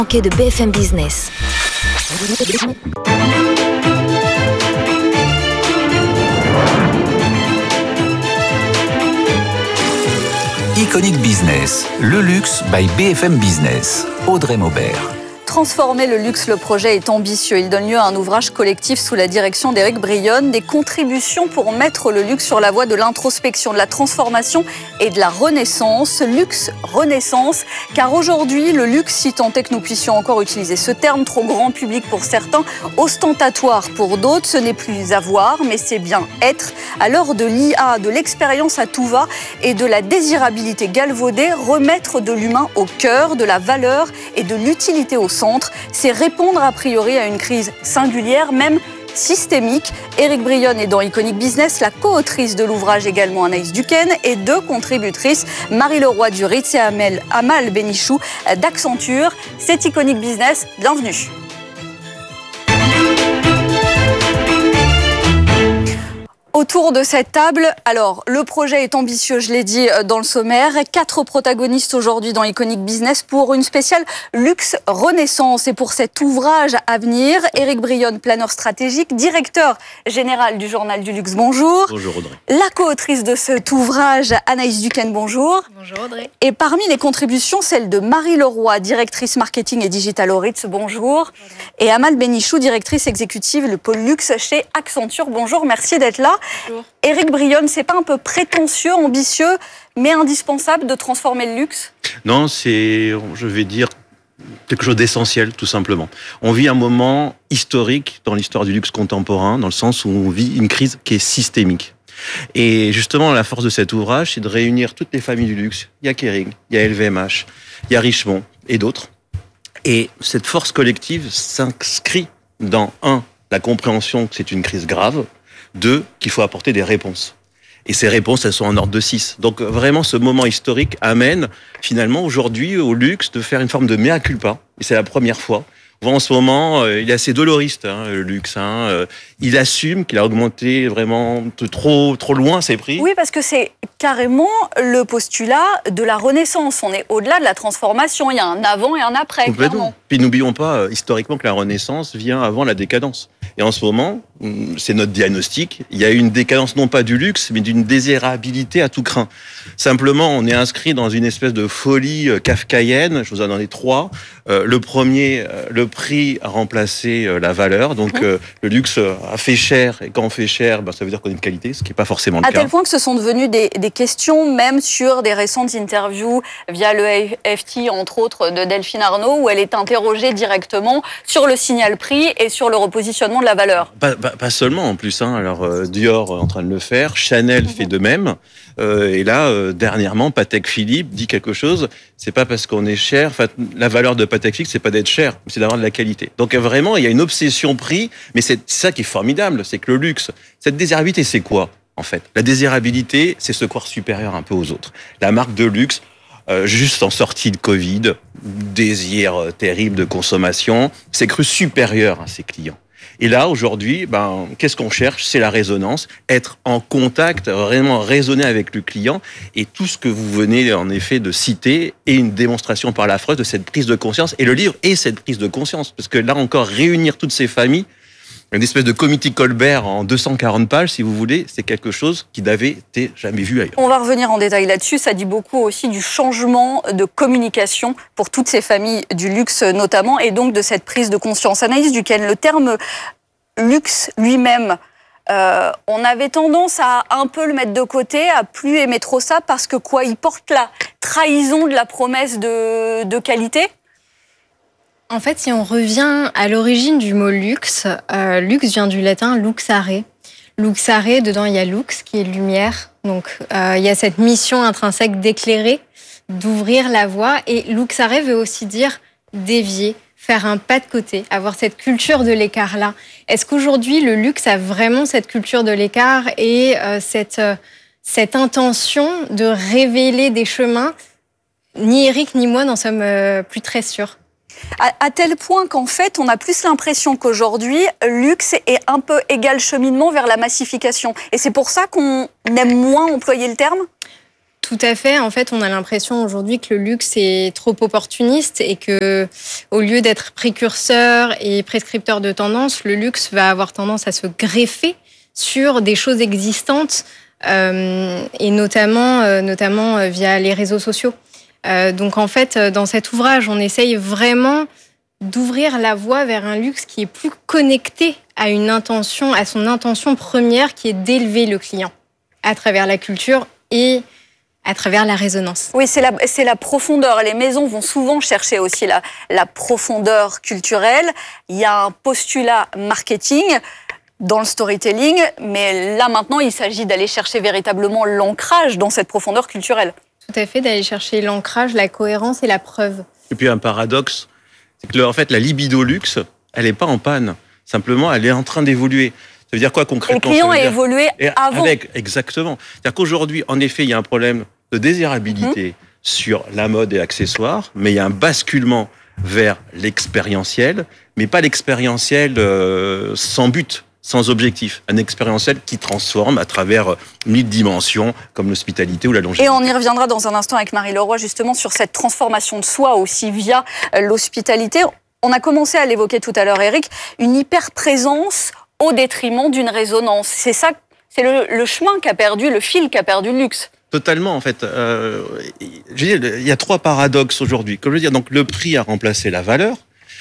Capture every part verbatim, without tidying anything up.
De B F M Business. Iconic Business, le luxe by B F M Business. Audrey Maubert. Transformer le luxe, le projet est ambitieux. Il donne lieu à un ouvrage collectif sous la direction d'Éric Brionne, des contributions pour mettre le luxe sur la voie de l'introspection, de la transformation et de la renaissance. Luxe, renaissance, car aujourd'hui, le luxe, si tant est que nous puissions encore utiliser ce terme, trop grand public pour certains, ostentatoire pour d'autres, ce n'est plus avoir, mais c'est bien être. À l'heure de l'I A, de l'expérience à tout va et de la désirabilité galvaudée, remettre de l'humain au cœur, de la valeur et de l'utilité au centre. C'est répondre a priori à une crise singulière, même systémique. Éric Brionne est dans Iconic Business, la co-autrice de l'ouvrage également Anaïs Duquesne et deux contributrices, Marie Leroy du Ritz et Amel, Amal Benichou d'Accenture. C'est Iconic Business, bienvenue. Autour de cette table, alors le projet est ambitieux, je l'ai dit dans le sommaire. Quatre protagonistes aujourd'hui dans Iconic Business pour une spéciale luxe renaissance. Et pour cet ouvrage à venir, Éric Brionne, planeur stratégique, directeur général du Journal du Luxe, bonjour. Bonjour Audrey. La co-autrice de cet ouvrage, Anaïs Duquesne, bonjour. Bonjour Audrey. Et parmi les contributions, celle de Marie Leroy, directrice marketing et digital au Ritz, bonjour. Bonjour. Et Amal Benichou, directrice exécutive, le pôle luxe chez Accenture, bonjour, merci d'être là. Bonjour. Éric Brionne, c'est pas un peu prétentieux, ambitieux, mais indispensable de transformer le luxe ? Non, c'est, je vais dire, quelque chose d'essentiel, tout simplement. On vit un moment historique dans l'histoire du luxe contemporain, dans le sens où on vit une crise qui est systémique. Et justement, la force de cet ouvrage, c'est de réunir toutes les familles du luxe. Il y a Kering, il y a L V M H, il y a Richemont et d'autres. Et cette force collective s'inscrit dans, un, la compréhension que c'est une crise grave, deux, qu'il faut apporter des réponses. Et ces réponses, elles sont en ordre de six. Donc vraiment, ce moment historique amène finalement aujourd'hui au luxe de faire une forme de mea culpa. Et c'est la première fois. En ce moment, euh, il est assez doloriste, hein, le luxe. Hein. Euh, il assume qu'il a augmenté vraiment de trop, trop loin ses prix. Oui, parce que c'est carrément le postulat de la Renaissance. On est au-delà de la transformation. Il y a un avant et un après, complètement. Clairement. Puis n'oublions pas, euh, historiquement, que la Renaissance vient avant la décadence. Et en ce moment, c'est notre diagnostic, il y a une décadence non pas du luxe, mais d'une désirabilité à tout crin. Simplement, on est inscrit dans une espèce de folie kafkaïenne. Je vous en donne trois. Euh, le premier, le prix a remplacé la valeur. Donc, mmh. euh, le luxe a fait cher. Et quand on fait cher, ben, ça veut dire qu'on a une qualité, ce qui n'est pas forcément le à cas. À tel point que ce sont devenus des, des questions, même sur des récentes interviews via le F T, entre autres, de Delphine Arnault, où elle est interrogée directement sur le signal prix et sur le repositionnement de la valeur. Pas, pas, pas seulement en plus. Hein. Alors euh, Dior est en train de le faire, Chanel fait de même. Euh, et là, euh, dernièrement, Patek Philippe dit quelque chose. C'est pas parce qu'on est cher. Enfin, la valeur de Patek Philippe, c'est pas d'être cher, c'est d'avoir de la qualité. Donc vraiment, il y a une obsession prix. Mais c'est ça qui est formidable, c'est que le luxe, cette désirabilité, c'est quoi en fait ? La désirabilité, c'est se croire supérieur un peu aux autres. La marque de luxe. Euh, juste en sortie de Covid, désir euh, terrible de consommation, s'est cru supérieur à ses clients. Et là, aujourd'hui, ben, qu'est-ce qu'on cherche ? C'est la résonance, être en contact, vraiment raisonner avec le client. Et tout ce que vous venez, en effet, de citer est une démonstration par la Freud de cette prise de conscience. Et le livre est cette prise de conscience. Parce que là encore, réunir toutes ces familles, une espèce de comité Colbert en deux cent quarante pages, si vous voulez, c'est quelque chose qui n'avait été jamais vu ailleurs. On va revenir en détail là-dessus. Ça dit beaucoup aussi du changement de communication pour toutes ces familles du luxe notamment, et donc de cette prise de conscience. Anaïs Duquesne, le terme luxe lui-même, euh, on avait tendance à un peu le mettre de côté, à plus aimer trop ça, parce que quoi, il porte la trahison de la promesse de, de qualité ? En fait, si on revient à l'origine du mot luxe, euh, luxe vient du latin luxare. Luxare, dedans il y a lux, qui est lumière. Donc euh, il y a cette mission intrinsèque d'éclairer, d'ouvrir la voie. Et luxare veut aussi dire dévier, faire un pas de côté, avoir cette culture de l'écart-là. Est-ce qu'aujourd'hui, le luxe a vraiment cette culture de l'écart et euh, cette, euh, cette intention de révéler des chemins ? Ni Éric ni moi n'en sommes euh, plus très sûrs. À, à tel point qu'en fait, on a plus l'impression qu'aujourd'hui, luxe est un peu égal cheminement vers la massification. Et c'est pour ça qu'on aime moins employer le terme ? Tout à fait. En fait, on a l'impression aujourd'hui que le luxe est trop opportuniste et que, au lieu d'être précurseur et prescripteur de tendance, le luxe va avoir tendance à se greffer sur des choses existantes, euh, et notamment, euh, notamment via les réseaux sociaux. Euh, donc, en fait, dans cet ouvrage, on essaye vraiment d'ouvrir la voie vers un luxe qui est plus connecté à une intention, à son intention première, qui est d'élever le client à travers la culture et à travers la résonance. Oui, c'est la, c'est la profondeur. Les maisons vont souvent chercher aussi la, la profondeur culturelle. Il y a un postulat marketing dans le storytelling, mais là maintenant, il s'agit d'aller chercher véritablement l'ancrage dans cette profondeur culturelle. Tout à fait, d'aller chercher l'ancrage, la cohérence et la preuve. Et puis un paradoxe, c'est que en fait, la libido luxe, elle n'est pas en panne. Simplement, elle est en train d'évoluer. Ça veut dire quoi concrètement? Et le client a évolué avant. Avec, exactement. C'est-à-dire qu'aujourd'hui, en effet, il y a un problème de désirabilité mmh. sur la mode et accessoires, mais il y a un basculement vers l'expérientiel, mais pas l'expérientiel euh, sans but, sans objectif. Un expérientiel qui transforme à travers mille dimensions, comme l'hospitalité ou la longévité. Et on y reviendra dans un instant avec Marie Leroy, justement, sur cette transformation de soi aussi via l'hospitalité. On a commencé à l'évoquer tout à l'heure, Eric, une hyper-présence au détriment d'une résonance. C'est ça, c'est le, le chemin qu'a perdu, le fil qu'a perdu le luxe. Totalement, en fait. Euh, je veux dire, il y a trois paradoxes aujourd'hui. Comme je veux dire, donc le prix a remplacé la valeur.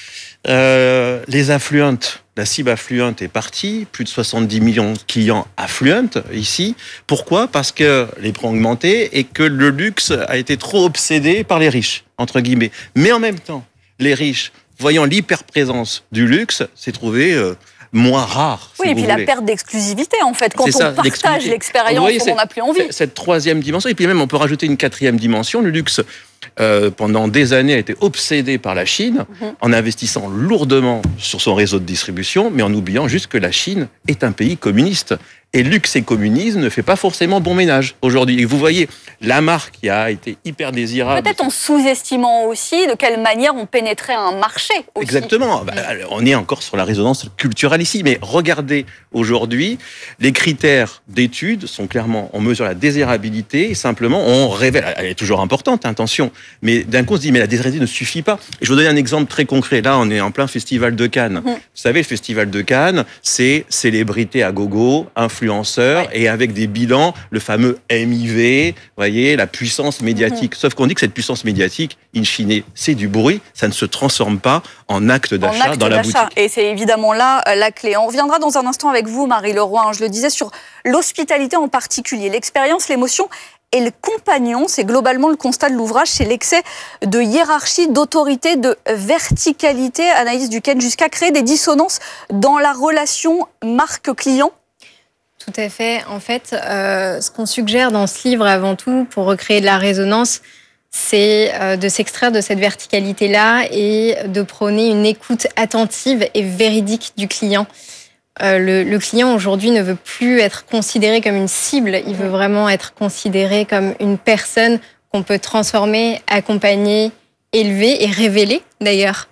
Euh, les affluentes, la cible affluente est partie. Plus de soixante-dix millions de clients affluentes ici. Pourquoi? Parce que les prix ont augmenté et que le luxe a été trop obsédé par les riches, entre guillemets. Mais en même temps, les riches, voyant l'hyper-présence du luxe, s'est trouvé euh, moins rare. Oui, si et puis vous la voulez. perte d'exclusivité, en fait. Quand C'est on ça, partage l'expérience, on n'a plus envie. Cette troisième dimension, et puis même on peut rajouter une quatrième dimension. Le luxe, euh, pendant des années, a été obsédé par la Chine, mm-hmm. en investissant lourdement sur son réseau de distribution, mais en oubliant juste que la Chine est un pays communiste. Et luxe et communisme ne fait pas forcément bon ménage aujourd'hui. Et vous voyez, la marque qui a été hyper désirable. Peut-être en sous-estimant aussi de quelle manière on pénétrait un marché aussi. Exactement. Bah, on est encore sur la résonance culturelle ici. Mais regardez, aujourd'hui, les critères d'études sont clairement, on mesure la désirabilité et simplement on révèle. Elle est toujours importante, attention. Mais d'un coup, on se dit, mais la désirabilité ne suffit pas. Et je vous donne un exemple très concret. Là, on est en plein festival de Cannes. Mmh. Vous savez, le festival de Cannes, c'est célébrité à gogo, influenceurs, ouais. et avec des bilans, le fameux M I V, voyez, la puissance médiatique. Mmh. Sauf qu'on dit que cette puissance médiatique, in fine, c'est du bruit, ça ne se transforme pas en acte d'achat en acte dans la d'achat. Boutique. Et c'est évidemment là la clé. On reviendra dans un instant avec vous, Marie Leroy, hein, je le disais, sur l'hospitalité en particulier, l'expérience, l'émotion et le compagnon. C'est globalement le constat de l'ouvrage, c'est l'excès de hiérarchie, d'autorité, de verticalité, Anaïs Duquesne, jusqu'à créer des dissonances dans la relation marque-client. Tout à fait. En fait, euh, ce qu'on suggère dans ce livre, avant tout, pour recréer de la résonance, c'est euh, de s'extraire de cette verticalité-là et de prôner une écoute attentive et véridique du client. Euh, le, le client, aujourd'hui, ne veut plus être considéré comme une cible. Il veut vraiment être considéré comme une personne qu'on peut transformer, accompagner, élever et révéler, d'ailleurs.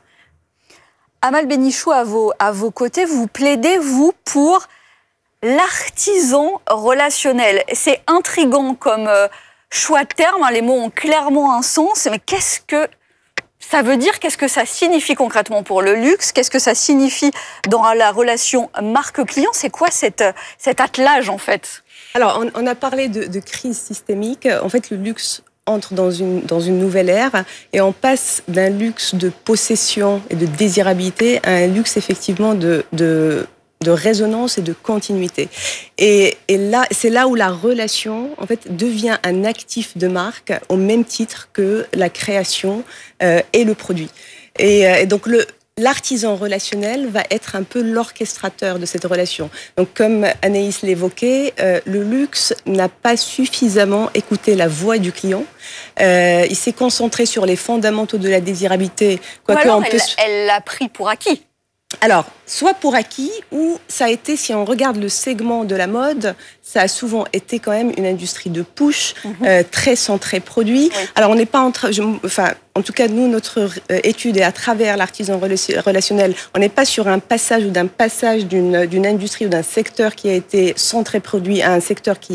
Amal Bénichou, à vos, à vos côtés, vous plaidez, vous, pour l'artisan relationnel. C'est intriguant comme euh, choix de terme, hein, les mots ont clairement un sens, mais qu'est-ce que ça veut dire? Qu'est-ce que ça signifie concrètement pour le luxe? Qu'est-ce que ça signifie dans la relation marque-client? C'est quoi cette, cet attelage, en fait? Alors, on, on a parlé de, de crise systémique. En fait, le luxe entre dans une, dans une nouvelle ère et on passe d'un luxe de possession et de désirabilité à un luxe, effectivement, de... de de résonance et de continuité. Et, et là, c'est là où la relation, en fait, devient un actif de marque au même titre que la création euh, et le produit. Et, et donc, le, l'artisan relationnel va être un peu l'orchestrateur de cette relation. Donc, comme Anaïs l'évoquait, euh, le luxe n'a pas suffisamment écouté la voix du client. Euh, il s'est concentré sur les fondamentaux de la désirabilité. Ou alors, elle, peut... elle l'a pris pour acquis. Alors, soit pour acquis, ou ça a été, si on regarde le segment de la mode, ça a souvent été quand même une industrie de push, mmh. euh, très centrée produit. Oui. Alors, on n'est pas en train, enfin, en tout cas, nous, notre euh, étude est à travers l'artisan relationnel, on n'est pas sur un passage ou d'un passage d'une, d'une industrie ou d'un secteur qui a été centré produit à un secteur qui est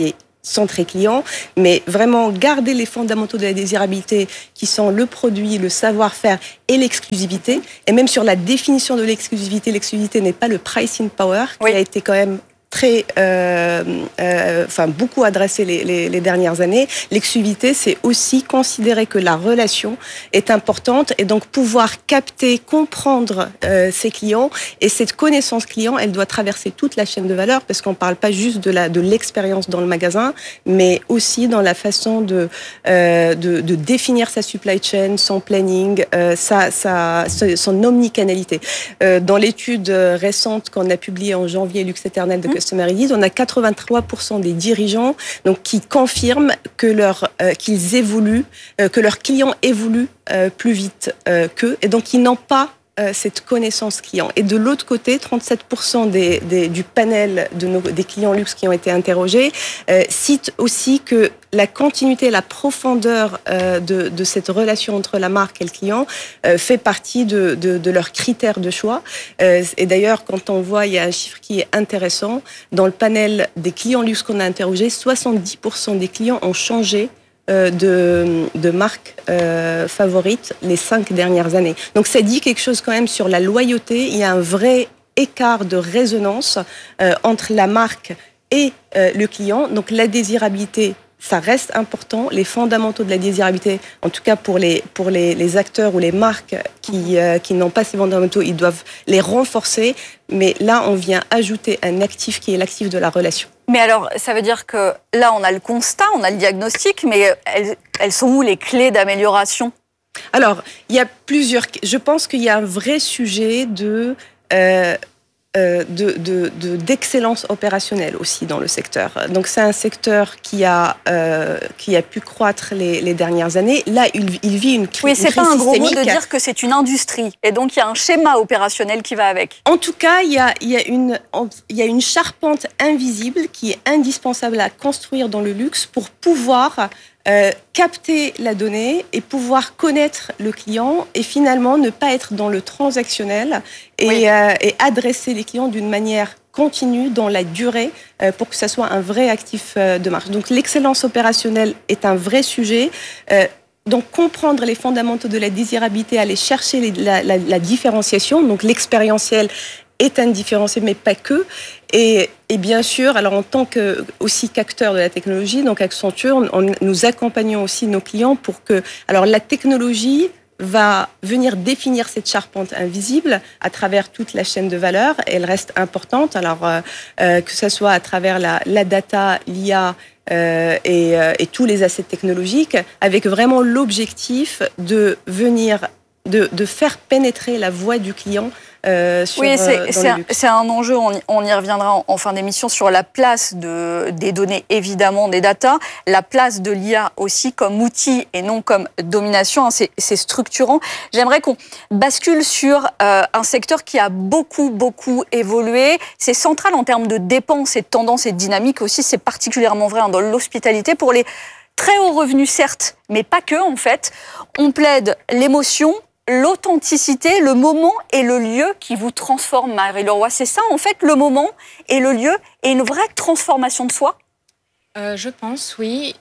centré client, mais vraiment garder les fondamentaux de la désirabilité qui sont le produit, le savoir-faire et l'exclusivité. Et même sur la définition de l'exclusivité, l'exclusivité n'est pas le pricing power qui oui. a été quand même très, euh, euh, enfin beaucoup adressé les, les, les dernières années. L'exclusivité, c'est aussi considérer que la relation est importante et donc pouvoir capter, comprendre euh, ses clients. Et cette connaissance client, elle doit traverser toute la chaîne de valeur parce qu'on ne parle pas juste de la de l'expérience dans le magasin, mais aussi dans la façon de euh, de, de définir sa supply chain, son planning, euh, sa, sa son omnicanalité. Euh, dans l'étude récente qu'on a publiée en janvier, Luxe Éternel de mmh. on a quatre-vingt-trois pour cent des dirigeants donc, qui confirment que leur, euh, qu'ils évoluent, euh, que leurs clients évoluent euh, plus vite euh, qu'eux, et donc ils n'ont pas euh, cette connaissance client. Et de l'autre côté, trente-sept pour cent des, des, du panel de nos, des clients luxe qui ont été interrogés euh, citent aussi que la continuité, la profondeur euh, de, de cette relation entre la marque et le client euh, fait partie de, de, de leurs critères de choix. Euh, et d'ailleurs, quand on voit, il y a un chiffre qui est intéressant. Dans le panel des clients luxe qu'on a interrogés, soixante-dix pour cent des clients ont changé euh, de, de marque euh, favorite les cinq dernières années. Donc ça dit quelque chose quand même sur la loyauté. Il y a un vrai écart de résonance euh, entre la marque et euh, le client. Donc la désirabilité, ça reste important. Les fondamentaux de la désirabilité, en tout cas pour les, pour les, les acteurs ou les marques qui, euh, qui n'ont pas ces fondamentaux, ils doivent les renforcer. Mais là, on vient ajouter un actif qui est l'actif de la relation. Mais alors, ça veut dire que là, on a le constat, on a le diagnostic, mais elles, elles sont où les clés d'amélioration ? Alors, il y a plusieurs... Je pense qu'il y a un vrai sujet de... Euh, Euh, de, de, de, d'excellence opérationnelle aussi dans le secteur. Donc c'est un secteur qui a, euh, qui a pu croître les, les dernières années. Là, il, il vit une crise. Oui, c'est une crise pas un gros mot systémique. de dire que c'est une industrie. Et donc il y a un schéma opérationnel qui va avec. En tout cas, il y a, il y a, une, il y a une charpente invisible qui est indispensable à construire dans le luxe pour pouvoir Euh, capter la donnée et pouvoir connaître le client et finalement ne pas être dans le transactionnel et, oui. euh, et adresser les clients d'une manière continue dans la durée euh, pour que ça soit un vrai actif euh, de marque. Donc l'excellence opérationnelle est un vrai sujet. Euh, Donc, comprendre les fondamentaux de la désirabilité, aller chercher les, la, la, la différenciation, donc l'expérientiel est un différenciel, mais pas que. Et, et bien sûr, alors en tant que aussi qu'acteur de la technologie, donc Accenture, on, nous accompagnons aussi nos clients pour que, alors la technologie va venir définir cette charpente invisible à travers toute la chaîne de valeur. Elle reste importante, alors euh, euh, que ce soit à travers la, la data, l'I A euh, et, euh, et tous les assets technologiques, avec vraiment l'objectif de venir, de, de faire pénétrer la voix du client. Euh, sur, oui, c'est, euh, c'est, un, c'est un enjeu, on y, on y reviendra en, en fin d'émission, sur la place de, des données, évidemment, des data, la place de l'I A aussi comme outil et non comme domination, hein, c'est, c'est structurant. J'aimerais qu'on bascule sur euh, un secteur qui a beaucoup, beaucoup évolué. C'est central en termes de dépenses et de tendances et de dynamique aussi, c'est particulièrement vrai hein, dans l'hospitalité. Pour les très hauts revenus, certes, mais pas que, en fait. On plaide l'émotion, l'authenticité, le moment et le lieu qui vous transforment, Marie Leroy. C'est ça, en fait, le moment et le lieu et une vraie transformation de soi ? euh, Je pense, oui.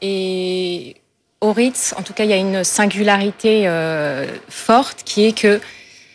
Et au Ritz, en tout cas, il y a une singularité euh, forte qui est que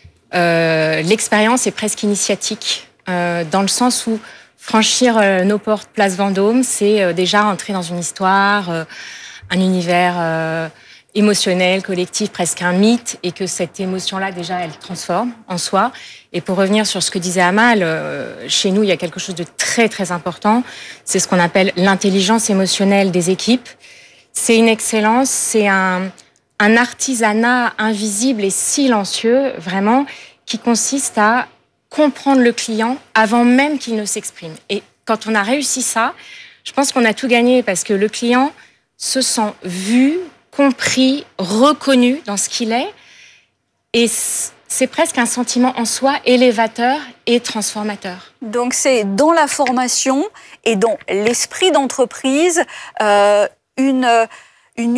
euh, l'expérience est presque initiatique, euh, dans le sens où franchir euh, nos portes Place Vendôme, c'est euh, déjà entrer dans une histoire, euh, un univers... Euh, émotionnel, collectif, presque un mythe, et que cette émotion-là, déjà, elle transforme en soi. Et pour revenir sur ce que disait Amal, euh, chez nous, il y a quelque chose de très, très important. C'est ce qu'on appelle l'intelligence émotionnelle des équipes. C'est une excellence, c'est un, un artisanat invisible et silencieux, vraiment, qui consiste à comprendre le client avant même qu'il ne s'exprime. Et quand on a réussi ça, je pense qu'on a tout gagné, parce que le client se sent vu, compris, reconnu dans ce qu'il est. Et c'est presque un sentiment en soi élévateur et transformateur. Donc c'est dans la formation et dans l'esprit d'entreprise, euh, une, une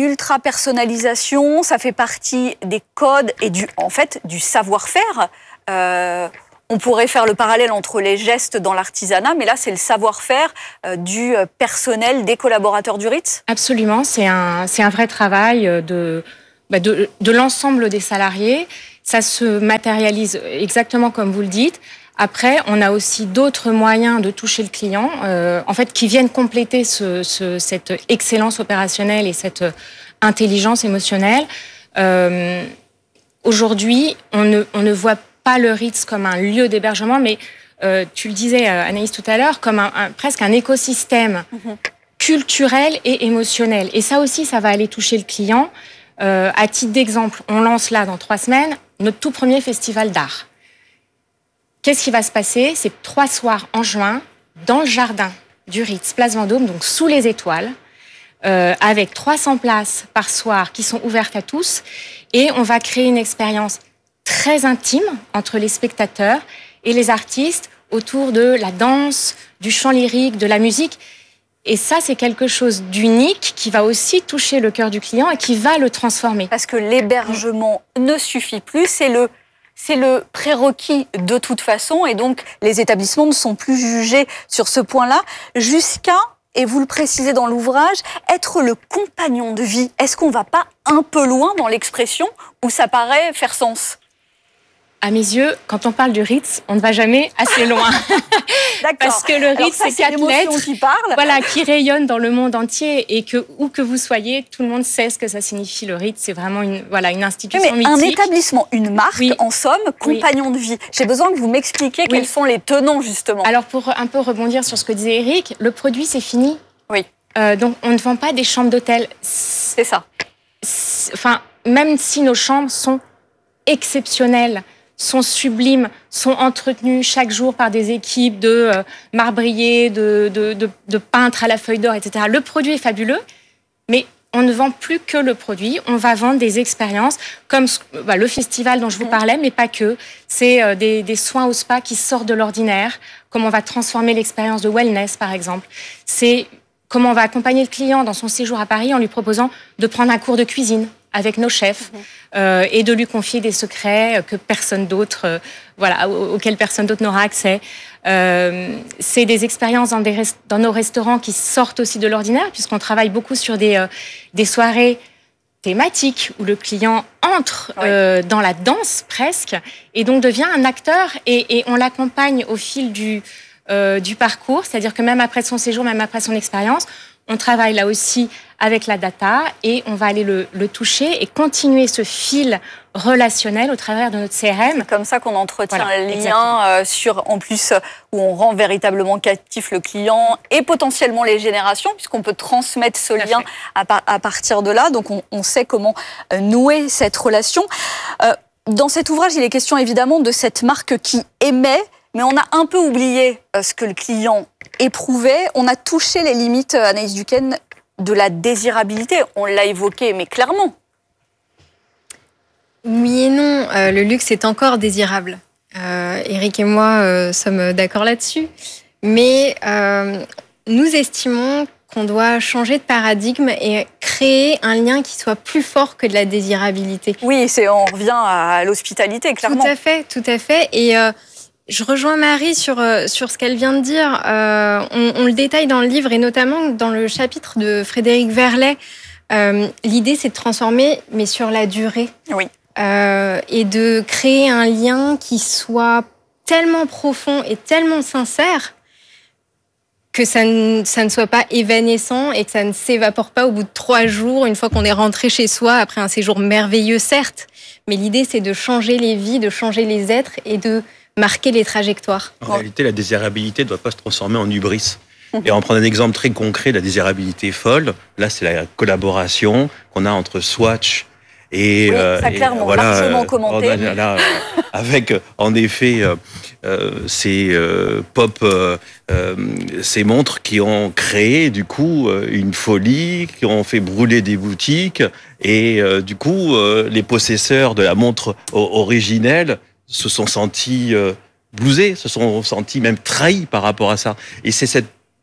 ultra-personnalisation, ça fait partie des codes et du, en fait, du savoir-faire. Euh, On pourrait faire le parallèle entre les gestes dans l'artisanat, mais là, c'est le savoir-faire euh, du personnel, des collaborateurs du Ritz. Absolument, c'est un, c'est un vrai travail de, bah de, de l'ensemble des salariés. Ça se matérialise exactement comme vous le dites. Après, on a aussi d'autres moyens de toucher le client, euh, en fait, qui viennent compléter ce, ce, cette excellence opérationnelle et cette intelligence émotionnelle. Euh, aujourd'hui, on ne, on ne voit pas le Ritz comme un lieu d'hébergement, mais euh, tu le disais, Anaïs, tout à l'heure, comme un, un, presque un écosystème mmh. culturel et émotionnel. Et ça aussi, ça va aller toucher le client. Euh, à titre d'exemple, on lance là, dans trois semaines, notre tout premier festival d'art. Qu'est-ce qui va se passer? C'est trois soirs en juin, dans le jardin du Ritz, place Vendôme, donc sous les étoiles, euh, avec trois cents places par soir qui sont ouvertes à tous. Et on va créer une expérience très intime entre les spectateurs et les artistes autour de la danse, du chant lyrique, de la musique. Et ça, c'est quelque chose d'unique qui va aussi toucher le cœur du client et qui va le transformer. Parce que l'hébergement ne suffit plus, c'est le, c'est le prérequis de toute façon. Et donc, les établissements ne sont plus jugés sur ce point-là jusqu'à, et vous le précisez dans l'ouvrage, être le compagnon de vie. Est-ce qu'on ne va pas un peu loin dans l'expression où ça paraît faire sens ? À mes yeux, quand on parle du Ritz, on ne va jamais assez loin. D'accord. Parce que le Ritz, c'est quatre lettres qui, parle. Voilà, qui rayonnent dans le monde entier et que, où que vous soyez, tout le monde sait ce que ça signifie. Le Ritz, c'est vraiment une, voilà, une institution mais mythique. Un établissement, une marque, oui. En somme, compagnon oui. de vie. J'ai besoin que vous m'expliquiez oui. quels sont les tenants, justement. Alors, pour un peu rebondir sur ce que disait Eric, le produit, c'est fini. Oui. Euh, donc, on ne vend pas des chambres d'hôtel. C'est ça. C'est, enfin, même si nos chambres sont exceptionnelles, sont sublimes, sont entretenues chaque jour par des équipes de euh, marbriers, de, de, de, de peintres à la feuille d'or, et cetera. Le produit est fabuleux, mais on ne vend plus que le produit. On va vendre des expériences comme bah, le festival dont je vous parlais, mais pas que. C'est euh, des, des soins au spa qui sortent de l'ordinaire, comme on va transformer l'expérience de wellness, par exemple. C'est comment on va accompagner le client dans son séjour à Paris en lui proposant de prendre un cours de cuisine avec nos chefs, mmh. euh, et de lui confier des secrets que personne d'autre, euh, voilà, auxquels personne d'autre n'aura accès. Euh, c'est des expériences dans, des rest- dans nos restaurants qui sortent aussi de l'ordinaire, puisqu'on travaille beaucoup sur des, euh, des soirées thématiques où le client entre oui. euh, dans la danse presque, et donc devient un acteur, et, et on l'accompagne au fil du, euh, du parcours, c'est-à-dire que même après son séjour, même après son expérience, on travaille là aussi avec la data et on va aller le, le toucher et continuer ce fil relationnel au travers de notre C R M. C'est comme ça qu'on entretient voilà, un lien euh, sur, en plus, où on rend véritablement captif le client et potentiellement les générations, puisqu'on peut transmettre ce Tout lien à, à, à partir de là. Donc, on, on sait comment euh, nouer cette relation. Euh, dans cet ouvrage, il est question évidemment de cette marque qui émet, mais on a un peu oublié euh, ce que le client éprouvait. On a touché les limites, Anaïs Duquesne, de la désirabilité. On l'a évoqué, mais clairement. Oui et non. Euh, le luxe est encore désirable. Euh, Eric et moi euh, sommes d'accord là-dessus. Mais euh, nous estimons qu'on doit changer de paradigme et créer un lien qui soit plus fort que de la désirabilité. Oui, c'est, on revient à l'hospitalité, clairement. Tout à fait, tout à fait. Et euh, je rejoins Marie sur, euh, sur ce qu'elle vient de dire. Euh, on, on le détaille dans le livre et notamment dans le chapitre de Frédéric Verlet. Euh, l'idée, c'est de transformer, mais sur la durée. Oui. Euh, et de créer un lien qui soit tellement profond et tellement sincère que ça ne, ça ne soit pas évanescent et que ça ne s'évapore pas au bout de trois jours, une fois qu'on est rentré chez soi, après un séjour merveilleux, certes. Mais l'idée, c'est de changer les vies, de changer les êtres et de marquer les trajectoires. En réalité, la désirabilité ne doit pas se transformer en hubris. Et on prend un exemple très concret, la désirabilité folle. Là, c'est la collaboration qu'on a entre Swatch et... Oui, ça et, clairement, voilà, largement commenté. Là, là, avec, en effet, euh, euh, ces euh, pop, euh, euh, ces montres qui ont créé, du coup, euh, une folie, qui ont fait brûler des boutiques. Et euh, du coup, euh, les possesseurs de la montre originelle se sont sentis euh, blousés, se sont sentis même trahis par rapport à ça. Et c'est cette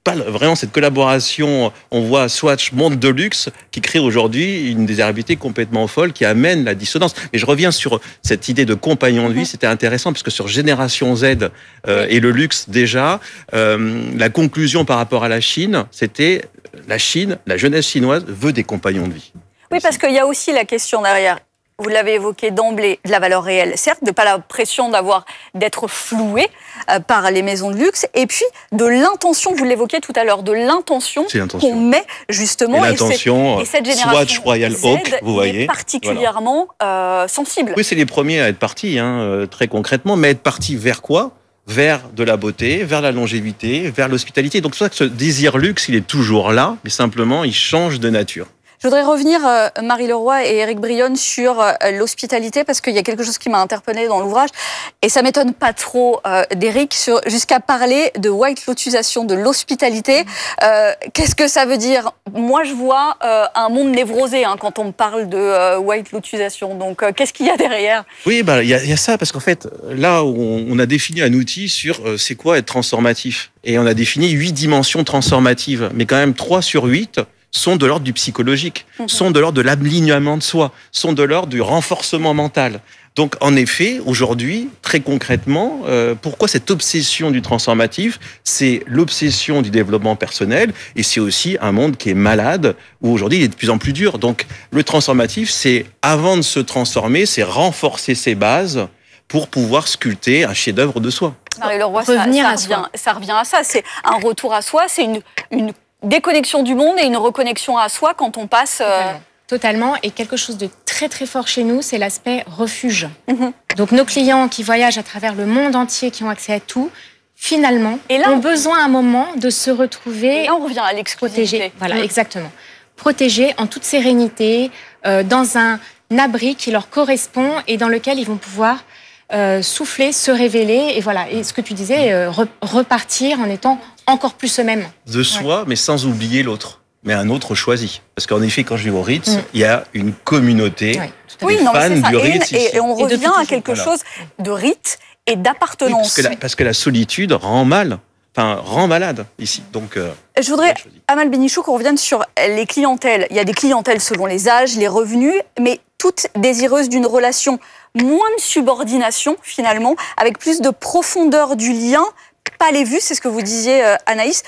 pas vraiment cette collaboration. On voit Swatch, monde de luxe, qui crée aujourd'hui une désirabilité complètement folle, qui amène la dissonance. Et je reviens sur cette idée de compagnon de vie. C'était intéressant parce que sur Génération Z euh, et le luxe déjà, euh, la conclusion par rapport à la Chine, c'était la Chine, la jeunesse chinoise veut des compagnons de vie. Oui, parce qu'il y a aussi la question derrière. Vous l'avez évoqué d'emblée, de la valeur réelle, certes, de pas la pression d'avoir d'être floué euh, par les maisons de luxe, et puis de l'intention, vous l'évoquiez tout à l'heure, de l'intention qu'on met justement. Et l'intention, et, cette, et cette génération Swatch Royal Z Oak, vous voyez, est particulièrement voilà. euh, sensible. Oui, c'est les premiers à être partis, hein, très concrètement, mais être partis vers quoi ? Vers de la beauté, vers la longévité, vers l'hospitalité. Donc c'est pour ça que ce désir luxe, il est toujours là, mais simplement, il change de nature. Je voudrais revenir, euh, Marie Leroy et Éric Brionne, sur euh, l'hospitalité, parce qu'il y a quelque chose qui m'a interpellée dans l'ouvrage, et ça m'étonne pas trop euh, d'Éric, jusqu'à parler de white lotusation, de l'hospitalité. Euh, qu'est-ce que ça veut dire ? Moi, je vois euh, un monde névrosé hein, quand on me parle de euh, white lotusation. Donc, euh, qu'est-ce qu'il y a derrière ? Oui, bah, il y a, y a ça, parce qu'en fait, là, on, on a défini un outil sur euh, c'est quoi être transformatif. Et on a défini huit dimensions transformatives, mais quand même trois sur huit sont de l'ordre du psychologique, mmh. sont de l'ordre de l'alignement de soi, sont de l'ordre du renforcement mental. Donc, en effet, aujourd'hui, très concrètement, euh, pourquoi cette obsession du transformatif ? C'est l'obsession du développement personnel, et c'est aussi un monde qui est malade, où aujourd'hui, il est de plus en plus dur. Donc, le transformatif, c'est, avant de se transformer, c'est renforcer ses bases pour pouvoir sculpter un chef-d'œuvre de soi. Marie Leroy, ça, ça, revient, ça revient à ça. C'est un retour à soi, c'est une... une déconnexion du monde et une reconnexion à soi quand on passe... Euh... Totalement. Totalement. Et quelque chose de très très fort chez nous, c'est l'aspect refuge. Mm-hmm. Donc nos clients qui voyagent à travers le monde entier, qui ont accès à tout, finalement, et là, ont on... besoin à un moment de se retrouver... Et là, on revient à l'exclusivité. Protégés. Voilà, mm. exactement. Protégés en toute sérénité, euh, dans un abri qui leur correspond et dans lequel ils vont pouvoir euh, souffler, se révéler. Et voilà. Et ce que tu disais, euh, re- repartir en étant encore plus eux-mêmes. De soi, ouais. mais sans oublier l'autre. Mais un autre choisi. Parce qu'en effet, quand je vais au Ritz, mm. il y a une communauté ouais, oui, des non, fans du Ritz. Et, et on et revient à quelque voilà. chose de rite et d'appartenance. Oui, parce, que la, parce que la solitude rend mal, enfin rend malade ici. Donc, euh, je voudrais, Amal Bénichou, qu'on revienne sur les clientèles. Il y a des clientèles selon les âges, les revenus, mais toutes désireuses d'une relation, moins de subordination finalement, avec plus de profondeur du lien. Pas les vues, c'est ce que vous disiez, euh, Anaïs.